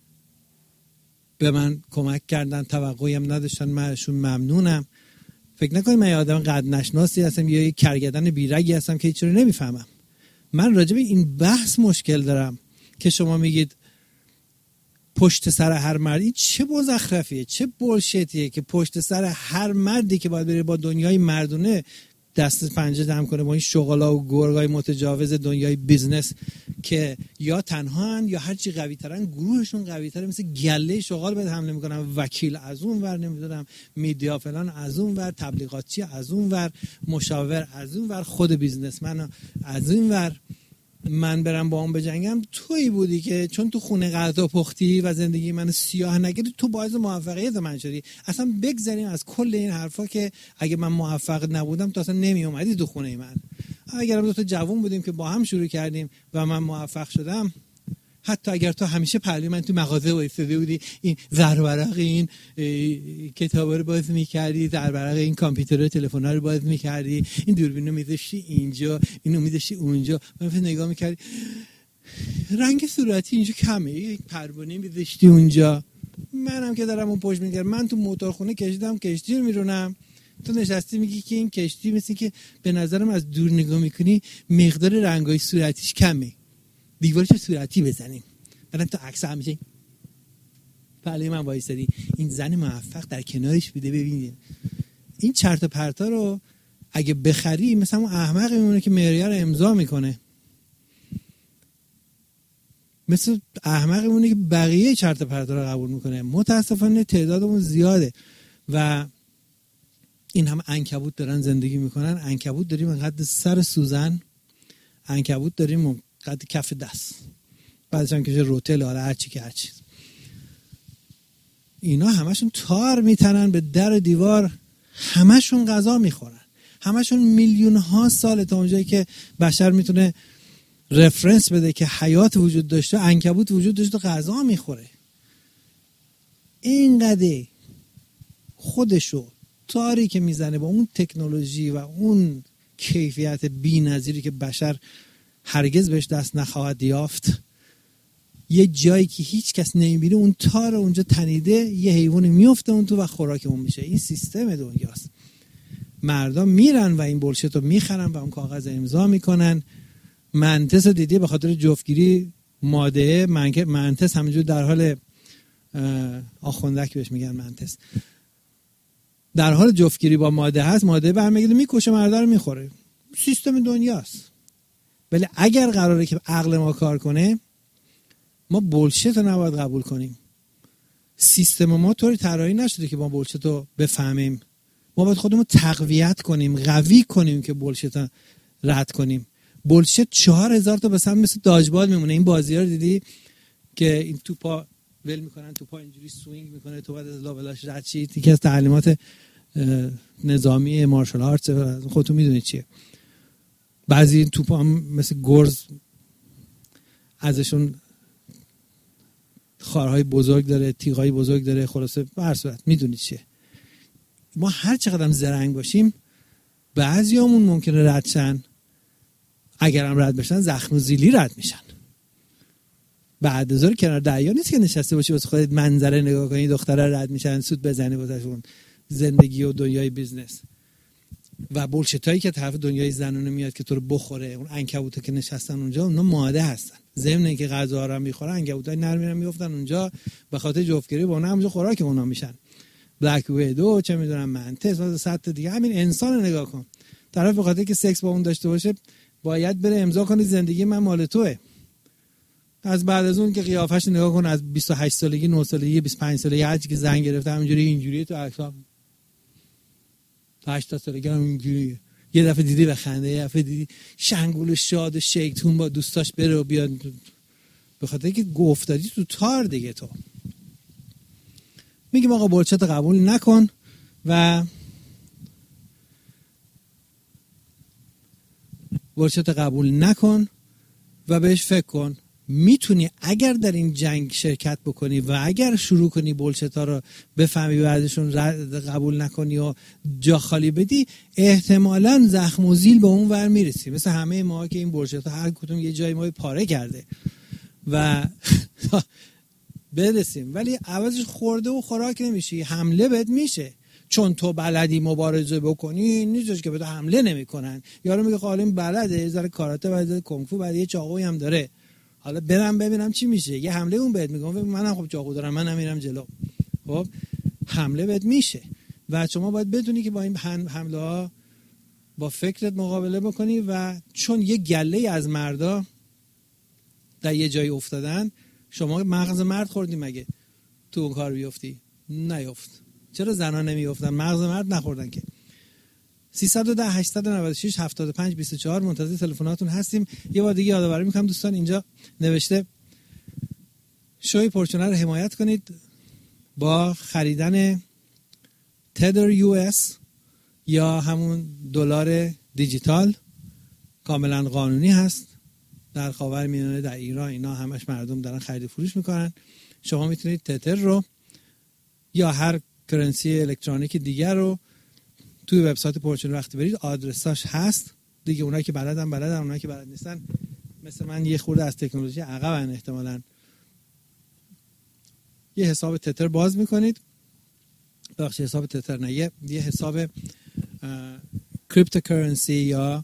به من کمک کردن، توقعی هم نداشتن، من ازشون ممنونم. فکر نکنید من یه آدم قد نشناسی هستم یا یه کرگدن بیرگی هستم که هیچ رو نمیفهمم. من راجع به این بحث مشکل دارم که شما میگید پشت سر هر مرد. این چه مزخرفیه، چه بولشتیه که پشت سر هر مردی که باید بره با دنیای مردونه دست پنجه جمع کنه با این شغلا و گرگای متجاوز دنیای بیزنس که یا تنهان یا هر چی قوی ترن، گروهشون قوی تره، مثل گله شغال بهت حمله میکنن، وکیل از اون ور، نمیدونم میدیا فلان از اون ور، تبلیغاتچی از اون ور، مشاور از اون ور، خود بیزنسمن از این ور. من برم با اون بجنگم، تویی بودی که چون تو خونه غذا پختی و زندگی من سیاه نگیری تو باعث موفقیت من شدی. اصلا بگذاریم از کل این حرفا که اگه من موفق نبودم تو اصلا نمی اومدی تو خونه من. اگرم دو تا جوون بودیم که با هم شروع کردیم و من موفق شدم، حتی اگر تو همیشه پهلوی من تو مغازه وایساده بودی، این زرورق این کتابا رو باز می‌کردی، زرورق این کامپیوتر و تلفن‌ها رو باز می‌کردی، این دوربین رو می‌ذاشتی اینجا، اینو می‌ذاشتی اونجا، من فقط نگاه می‌کردی رنگ صورتی اینجا کمه، یک پروانه می‌ذاشتی اونجا. منم که دارم اون پشت می‌گردم، من تو موتورخونه کشیدم، کشتی رو میرونم، تو نشستی میگی که این کشتی مثل که به نظرم از دور نگاه می‌کنی مقدار رنگای صورتیش کمه، دیوارش صورتی بزنیم. بعدم تو عکس همیشه پهلوی من وایسادی، این زن موفق در کنارش بوده. ببینید این چرت و پرتا رو اگه بخری مثلا اون احمق میمونه که معیار رو امضا میکنه، مثل احمق میمونه که بقیه چرت و پرتا رو قبول میکنه. متاسفانه تعدادمون زیاده و این هم عنکبوت دارن زندگی میکنن. عنکبوت داریم انقدر سر سوزن، عنکبوت داریم قد کف دست، بعدش هم که روتل حالا هر چی که هر چیز. اینا همشون تار میتنن به در دیوار، همشون غذا میخورن، همشون میلیون ها سال تا اونجایی که بشر میتونه رفرنس بده که حیات وجود داشته، عنکبوت وجود داشته، غذا میخوره. اینقدر خودشو تاری که میزنه با اون تکنولوژی و اون کیفیت بی‌نظیری که بشر هرگز بهش دست نخواهد یافت. یه جایی که هیچ کس نمیبینه اون تار اونجا تنیده، یه حیوانی میفته اون تو و خوراک اون میشه. این سیستم دنیاست. مردم میرن و این بولشت رو میخرن و اون کاغذ امضا میکنن. منتس دیدی به خاطر جفتگیری ماده منتس همینجور در حال آخوندک بهش میگن منتس، در حال جفتگیری با ماده هست، ماده برمیگرده میکشه مرده رو میخوره. سیستم دنیاست. ولی اگر قراره که عقل ما کار کنه، ما بولشت رو نباید قبول کنیم. سیستم ما طوری طراحی نشده که ما بولشت رو بفهمیم. ما باید خودمون تقویت کنیم، قوی کنیم که بولشت رو رد کنیم. بولشت چهار هزار تا بسن مثل داجبال میمونه. این بازی ها رو دیدی که این توپا ول میکنن، توپا اینجوری سوینگ میکنه، تو بعد از لابلاش رد شید. یکی از تعلیمات نظامی مارشال آرتس، خودتون میدونید چیه. بعضی این توپا هم مثل گرز ازشون خارهای بزرگ داره، تیغای بزرگ داره، خلاصه به هر صورت میدونید چیه. ما هر چقدر هم زرنگ باشیم بعضیامون ممکنه رد شن، اگر هم رد بشن زخم و زیلی رد میشن. بعد از اون کنار دریا نیست که نشسته باشی واسه خودت منظره نگاه کنی، دختره رد میشن سود بزنی واسهشون زندگی و دنیای بیزنس. و بولشتایی که طرف دنیای زنونه میاد که تو رو بخوره، اون عنکبوتا که نشستن اونجا اونا ماده هستن. ضمن اینکه غذا رو میخورن، عنکبوتای نر میرن میافتن اونجا به خاطر جفتگیری با اونها اونجا خوراک اونا میشن. بلک ویدو، چه میدونم منتس و صد تا دیگه. همین انسان رو نگاه کن، طرف به خاطر که سکس با اون داشته باشه باید بره امضا کنه زندگی من مال توئه. از بعد از اون که قیافش نگاه کن، از بیست و هشت سالگی، نه سالگی، بیست و پنج سالگی هر چی که زن گرفته همینجوری اینجوری تو عکس‌ها، هشتاد سالگی هم اینجوری. یه دفعه دیدی بخنده، یه دفعه دیدی شنگول و شاد و شیطون با دوستاش بره و بیاد، به خاطر اینکه گفتادی تو تار دیگه. تو میگیم آقا بولشت قبول نکن و بولشت قبول نکن و بهش فکر کن. میتونی اگر در این جنگ شرکت بکنی و اگر شروع کنی بولشت ها رو بفهمی و بعدشون قبول نکنی و جا خالی بدی، احتمالاً زخم و زیل به اون ور میرسی. مثل همه ما که این بولشت ها هر کدوم یه جای ما پاره کرده و برسیم، ولی عوضش خورده و خوراک نمیشی، حمله بهت میشه. چون تو بلدی مبارزه بکنی نیستش که به تو حمله نمیکنن. یارو میگه خالیم بلده، یه ذره کاراته، بعد ذره کنگ فو، بعد یه چاقویی هم داره، حالا برم ببینم چی میشه. یه حمله اون بهت میگم منم خب چاقو دارم، منم میرم جلو. خب حمله بهت میشه و شما باید بدونی که با این حمله ها با فکرت مقابله بکنی. و چون یه گله از مردا در یه جای افتادن، شما مغز مرد خوردی مگه تو اون کار بیفتی؟ نیفت. چرا زنا نمیافتن؟ مغز مرد نخوردن که. سیصد و ده هشتصد و نود و شش هفتاد و پنج بیست و چهار منتظر تلفناتون هستیم. یه بار دیگه یادآوری میکنم دوستان، اینجا نوشته شوی پرچونه رو حمایت کنید با خریدن تدر یو اس یا همون دلار دیجیتال. کاملا قانونی هست در خاورمیانه، در ایران، اینا همش مردم دارن خرید فروش میکنن. شما میتونید تتر رو یا هر کرنسی الکترونیک دیگر رو توی وبسایت پرچونه وقتی برید آدرساش هست دیگه. اونایی که بلدن بلدن، اونایی که بلد نیستن مثل من یه خورده از تکنولوژی عقبن احتمالاً. یه حساب تتر باز میکنید، بخش حساب تتر نه، یه, یه حساب کریپتوکرنسی یا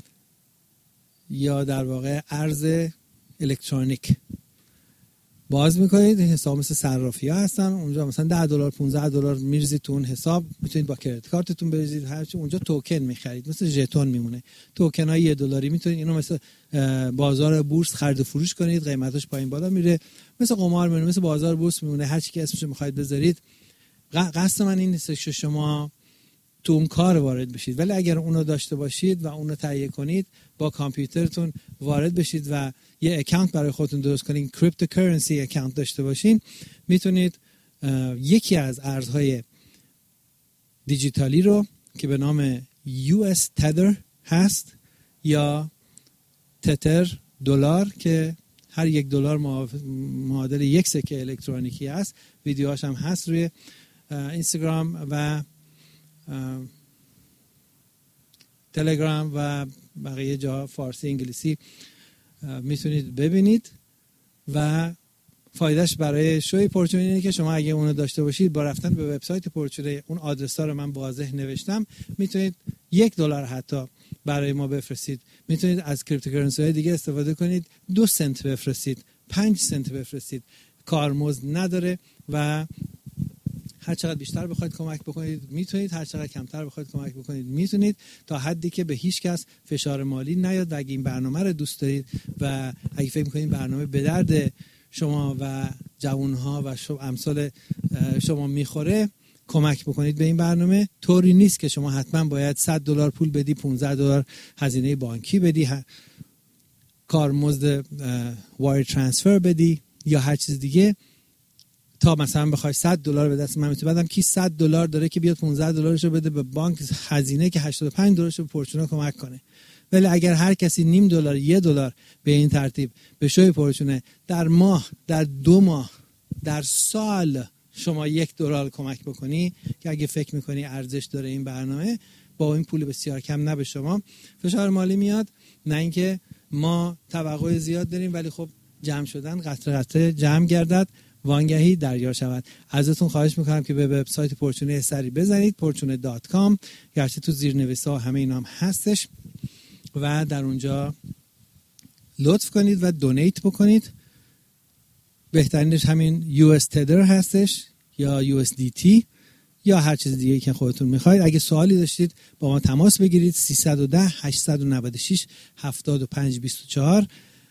یا در واقع ارز الکترونیک باز میکنید. این حساب مثل صرافی ها هستن، اونجا مثلا ده دلار پانزده دلار میریزید تو اون حساب، میتونید با کریدیت کارتتون بریزید، هرچی اونجا توکن میخرید، مثل ژتون میمونه. توکن های یه دلاری میتونید اینو مثل بازار بورس خرید و فروش کنید، قیمتش پایین بالا میره، مثل قمار میمونه، مثل بازار بورس میمونه، هر چی که اسمش میخواید بذارید. قصد من این نیست که شما تو اون کار وارد بشید، ولی اگر اونو داشته باشید و اونو تهیه کنید، با کامپیوترتون وارد بشید و یه اکانت برای خودتون درست کنید، کریپتوکرنسی اکانت داشته باشین، میتونید یکی از ارزهای دیجیتالی رو که به نام یو اس تدر هست یا تتر دلار که هر یک دلار معادل یک سکه الکترونیکی است، ویدیوهاش هم هست روی اینستاگرام و تلگرام و بقیه جا فارسی انگلیسی میتونید ببینید و فایدهش برای شوی پرچون اینه که شما اگه اونو داشته باشید با رفتن به وبسایت پرچون، اون آدرس‌ها رو من واضح نوشتم، میتونید یک دلار حتی برای ما بفرستید. میتونید از کریپتوکارنسی های دیگه استفاده کنید، دو سنت بفرستید، پنج سنت بفرستید، کارمزد نداره و هر چقدر بیشتر بخواید کمک بکنید میتونید، هر چقدر کمتر بخواید کمک بکنید میتونید، تا حدی که به هیچ کس فشار مالی نیاد. و اگه این برنامه رو دوست دارید و اگه فکر می‌کنید برنامه به درد شما و جوانها و امثال شما میخوره، کمک بکنید به این برنامه. طوری نیست که شما حتما باید صد دلار پول بدی، پانزده دلار هزینه بانکی بدی، کارمزد وایر ترانسفر بدی یا هر چیز دیگه تا مثلا بخوای صد دلار به دست من میتونی بدم. کی صد دلار داره که بیاد پانزده دلارشو بده به بانک، هزینه که هشتاد و پنج دلارشو به پرچونا کمک کنه. ولی اگر هر کسی نیم دلار، یک دلار به این ترتیب به شوی پرچونه در ماه، در دو ماه، در سال شما یک دلار کمک بکنی، که اگه فکر میکنی ارزش داره این برنامه، با این پول بسیار کم نه به شما فشار مالی میاد، نه اینکه ما توقع زیاد داریم ولی خب جمع شدن قطره قطره جمع گردد وانگهی دریا شود. ازتون خواهش میکنم که به وبسایت پرچونه سری بزنید، پرچونه دات کام، گرچه تو زیرنویس‌ها همه اینا هم هستش و در اونجا لطف کنید و دونیت بکنید. بهترینش همین یو اس تدر هستش یا یو اس دی تی یا هر چیز دیگه که خودتون میخواید. اگه سوالی داشتید با ما تماس بگیرید، سیصد و ده هشتصد و نود و شش هفتاد و پنج بیست و چهار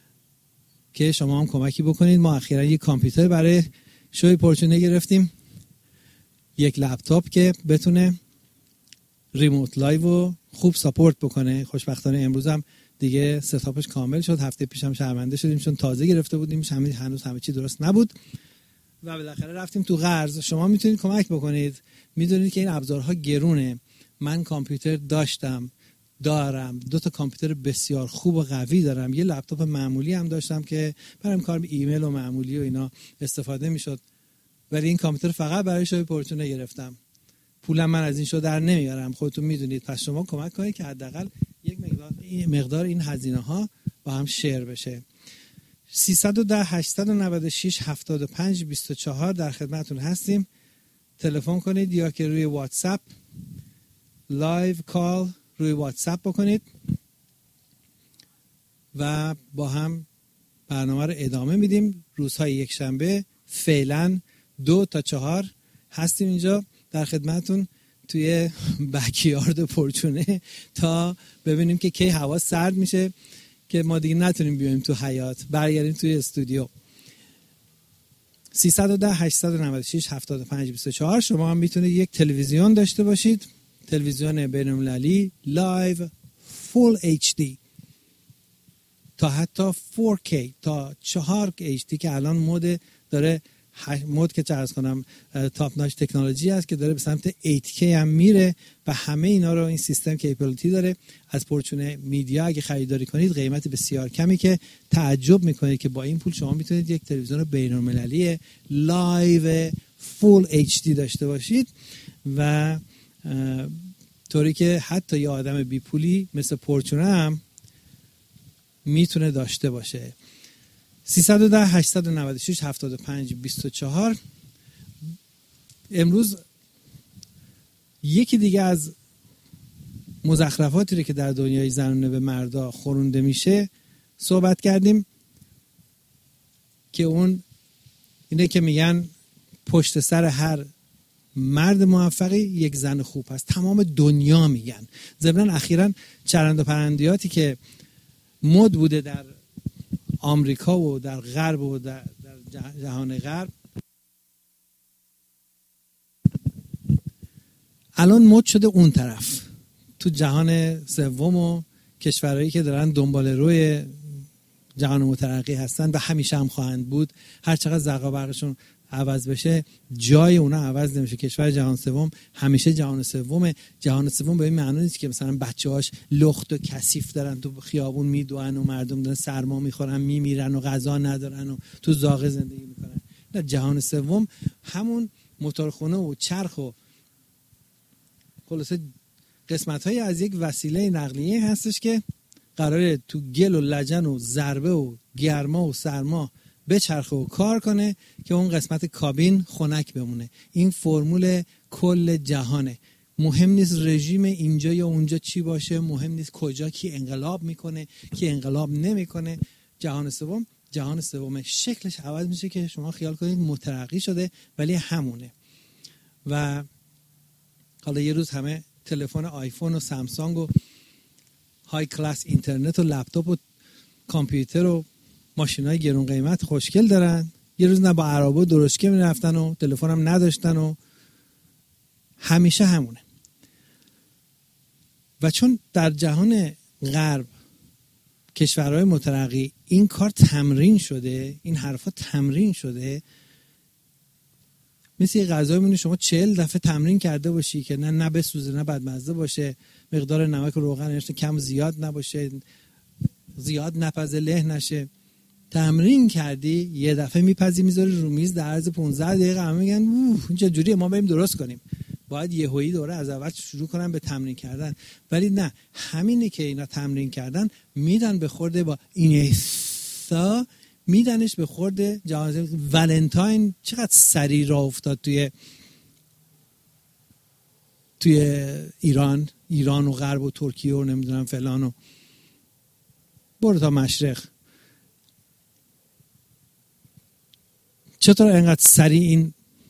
که شما هم کمکی بکنید. ما اخیراً یک کامپیوتر برای شوی پرچونه گرفتیم، یک لپتاپ که بتونه ریموت لایو رو خوب ساپورت بکنه. خوشبختانه امروز هم دیگه ستاپش کامل شد. هفته پیشم شرمنده شدیم چون تازه گرفته بودیم، هنوز همه چی درست نبود و بالاخره رفتیم تو قرض. شما میتونید کمک بکنید. میدونید که این ابزارها گرونه. من کامپیوتر داشتم، دارم، دو تا کامپیوتر بسیار خوب و قوی دارم، یه لپتاپ معمولی هم داشتم که برام کار ایمیل و معمولی و اینا استفاده میشد، ولی این کامپیوتر فقط برای شوی پرچونه گرفتم. پولم من از این شو در نمیارم، خودتون میدونید. پس شما کمک کنید که حداقل یک مقدار این مقدار این هزینه ها با هم شیر بشه. سیصد و ده هشتصد و نود و شش هفتاد و پنج بیست و چهار در خدمتتون هستیم. تلفن کنید یا که روی واتساپ لایو کال روی واتساپ بکنید و با هم برنامه رو ادامه میدیم. روزهای یک شنبه فعلا دو تا چهار هستیم اینجا در خدمتتون توی بکیارد پرچونه تا ببینیم که کی هوا سرد میشه که ما دیگه نتونیم بیایم تو حیاط، برگردیم توی استودیو. سیصد و ده هشتصد و نود و شش هفتاد و پنج بیست و چهار. شما هم میتونید یک تلویزیون داشته باشید، تلویزیون بین‌المللی لایو فول اچ دی تا حتی فور کی تا چهار اچ دی که الان مود داره، مود که چه عرض کنم تاپ ناچ تکنولوژی است که داره به سمت هشت کی هم میره و همه اینا رو این سیستم کیپابیلیتی داره. از پرچونه میدیا اگه خریداری کنید قیمت بسیار کمی که تعجب میکنید که با این پول شما میتونید یک تلویزیون بین‌المللی لایو فول اچ دی داشته باشید و طوری که حتی یه آدم بی پولی مثل پرچونه هم میتونه داشته باشه. سیصد و ده هشتصد و نود و شش هفتاد و پنج بیست و چهار. امروز یکی دیگه از مزخرفاتی رو که در دنیای زنانه به مردا خورونده میشه صحبت کردیم که اون اینه که میگن پشت سر هر مرد موفقی یک زن خوب هست. تمام دنیا میگن. ضمن اخیراً چرند و پرندیاتی که مد بوده در آمریکا و در غرب و در, در جهان غرب الان مد شده اون طرف تو جهان سوم و کشورهایی که دارن دنبال روی جهان مترقی هستن و همیشه هم خواهند بود. هر چقدر زرق و برقشون عوض بشه جای اونا عوض نمیشه. کشور جهان سوم همیشه جهان سومه. جهان سوم به این معنی نیست که مثلا بچه‌هاش لخت و کثیف دارن تو خیابون میدوئن و مردم دارن سرما میخورن میمیرن و غذا ندارن و تو زاغه زندگی میکنن. نه، جهان سوم همون موتورخونه و چرخ و خلاصه قسمت‌های از یک وسیله نقلیه هستش که قراره تو گل و لجن و ضربه و گرما و سرما بچرخه و کار کنه که اون قسمت کابین خنک بمونه. این فرمول کل جهانه. مهم نیست رژیم اینجا یا اونجا چی باشه، مهم نیست کجا کی انقلاب میکنه کی انقلاب نمیکنه. جهان سوم جهان سوم شکلش عوض میشه که شما خیال کنید مترقی شده ولی همونه. و حالا یه روز همه تلفن آیفون و سامسونگ و های کلاس اینترنت و لپتاپ و کامپیوتر و ماشینای گرون قیمت خوشگل دارن، یه روز نه با عربا درشکه میرفتن و تلفن هم نداشتن و همیشه همونه. و چون در جهان غرب کشورهای مترقی این کار تمرین شده، این حرفا تمرین شده، مثل یه غذایی مونه شما چهل دفعه تمرین کرده باشی که نه نه بسوزه نه بدمزه باشه، مقدار نمک و روغن کم زیاد نباشه، زیاد نپزه له نشه. تمرین کردی یه دفعه میپزی میذاری رو میز در عرض پانزده دقیقه همه میگن اوه این چه جوریه، ما بریم درست کنیم. باید یهویی دوره از اول شروع کنن به تمرین کردن. ولی نه، همینی که اینا تمرین کردن میدن به خورده با اینستا، میدنش به خورده جهان. ولنتاین چقدر سریع راه افتاد توی توی ایران ایران و غرب و ترکیه و نمیدونم فلان و برو تا مشرق. چطور اینقدر سریع این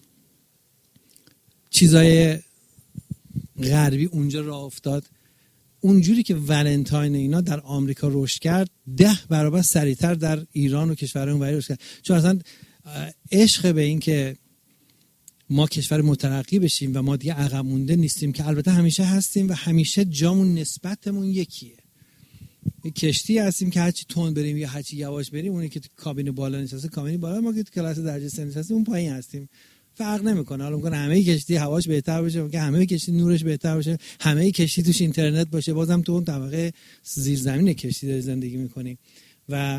چیزای غربی اونجا راه افتاد؟ اونجوری که ولنتاین اینا در آمریکا رشد کرد، ده برابر سریعتر در ایران و کشورهای اونوری رشد کرد. چون اصلا عشق به این که ما کشور مترقی بشیم و ما دیگه عقب مونده نیستیم، که البته همیشه هستیم و همیشه جامون نسبتمون یکیه. یک کشتی هستیم که هرچی تون بریم یا هرچی یواش بریم، اونی که تو کابین بالا نشسته کابین بالا، ما که تو کلاس درجه سه نشستیم اون پایین هستیم. فرق نمیکنه. حالا میگن همه کشتی هواش بهتر باشه، میگن همه کشتی نورش بهتر باشه، همه کشتی توش اینترنت باشه، بازم تو اون طبقه زیرزمین کشتی داری زندگی میکنی و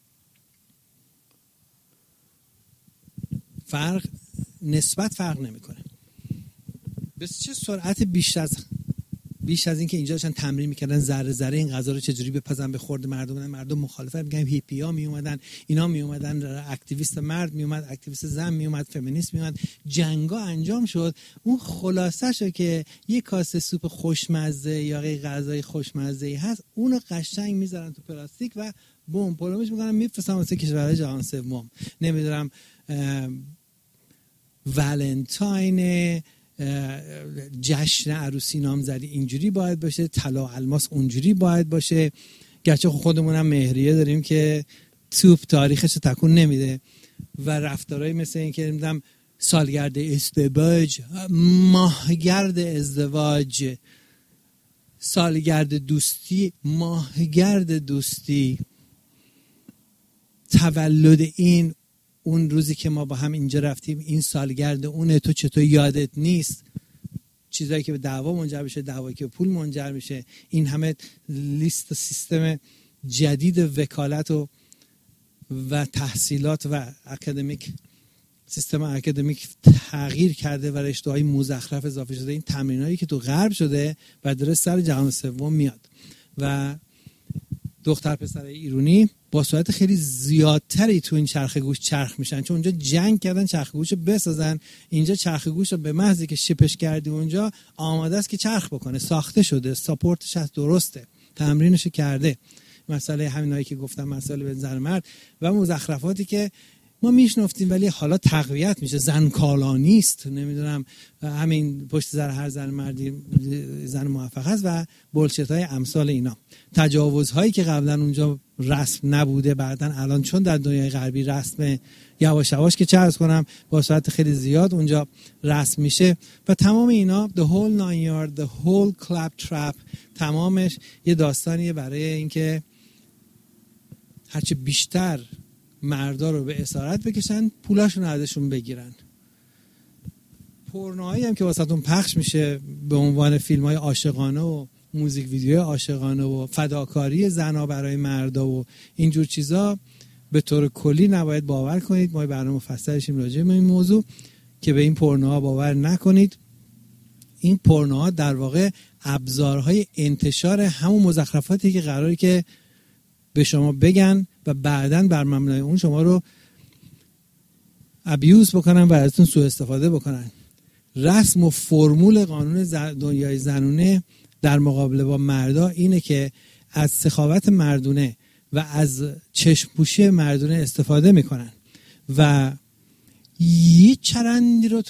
فرق نسبت فرق نمیکنه. بس چه سرعت بیش از بیش از این که اینجا داشتن تمرین میکردن ذره ذره این غذا رو چجوری بپزن به خورد مردم، مردم مخالفت میگن، هیپیا می اومدن، اینا می اومدن، اکتیویست مرد می اومد، اکتیویست زن می اومد، فمینیست می اومد، جنگا انجام شد. اون خلاصه‌شو که یه کاسه سوپ خوشمزه یا یه غذای خوشمزه هست، اونو قشنگ میذارن تو پلاستیک و بوم پلومش میکنن میفرستن واسه کشورهای جهان سوم. نمیدونم ولنتاین، جشن عروسی نامزدی اینجوری باید باشه، طلا الماس اونجوری باید باشه. گرچه خودمون هم مهریه داریم که توپ تاریخش رو تکون نمیده و رفتارهایی مثل این که نمیدونم سالگرد ازدواج، ماهگرد ازدواج، سالگرد دوستی، ماهگرد دوستی، تولد این، اون روزی که ما با هم اینجا رفتیم این سالگرد اونه، تو چطور یادت نیست؟ چیزایی که به دعوا منجر میشه، دعوایی که به پول منجر میشه. این همه لیست و سیستم جدید وکالت و و تحصیلات و اکادمیک، سیستم اکادمیک تغییر کرده و رشته‌های مزخرف اضافه شده. این تمرینایی که تو غرب شده و داره سر جهان سوم میاد و دختر پسر ایرانی با سرعت خیلی زیادتری تو این چرخ گوش چرخ میشن، چون اونجا جنگ کردن چرخ گوشو بسازن. اینجا چرخ گوشو به محضی که شپش کردی اونجا آماده است که چرخ بکنه، ساخته شده، ساپورتش هست، درسته، تمرینش کرده. مسئله همینایی که گفتم، مسئله به زن مرد و مزخرفاتی که ما میشنفتیم ولی حالا تقویت میشه. زن کالا نیست، نمیدونم همین پشت سر هر زن مردی زن موفق هست و بولشت های امثال اینا. تجاوزهایی که قبلا اونجا رسم نبوده بعدن الان چون در دنیای غربی رسم یواش یواش که چه عرض کنم با سرعت خیلی زیاد اونجا رسم میشه و تمام اینا the whole nine yard, the whole clap trap، تمامش یه داستانیه برای اینکه هرچه بیشتر مردا رو به اسارت بکشن، پولاشون ازشون بگیرن. پورنوهایی هم که واسهتون پخش میشه به عنوان فیلم‌های عاشقانه و موزیک ویدیوهای عاشقانه و فداکاری زنا برای مردا و اینجور چیزا، به طور کلی نباید باور کنید. ما برنامه مفصلشیم راجع به این موضوع که به این پورنوها باور نکنید. این پورنوها در واقع ابزارهای انتشار همون مزخرفاتی که قراره که به شما بگن و بعداً بر مبنای اون شما رو ابیوز بکنن و ازتون سوء استفاده بکنن. رسم و فرمول قانون دنیای زنونه در مقابله با مردا اینه که از سخاوت مردونه و از چشم پوشی مردونه استفاده میکنن و یه چرندی رو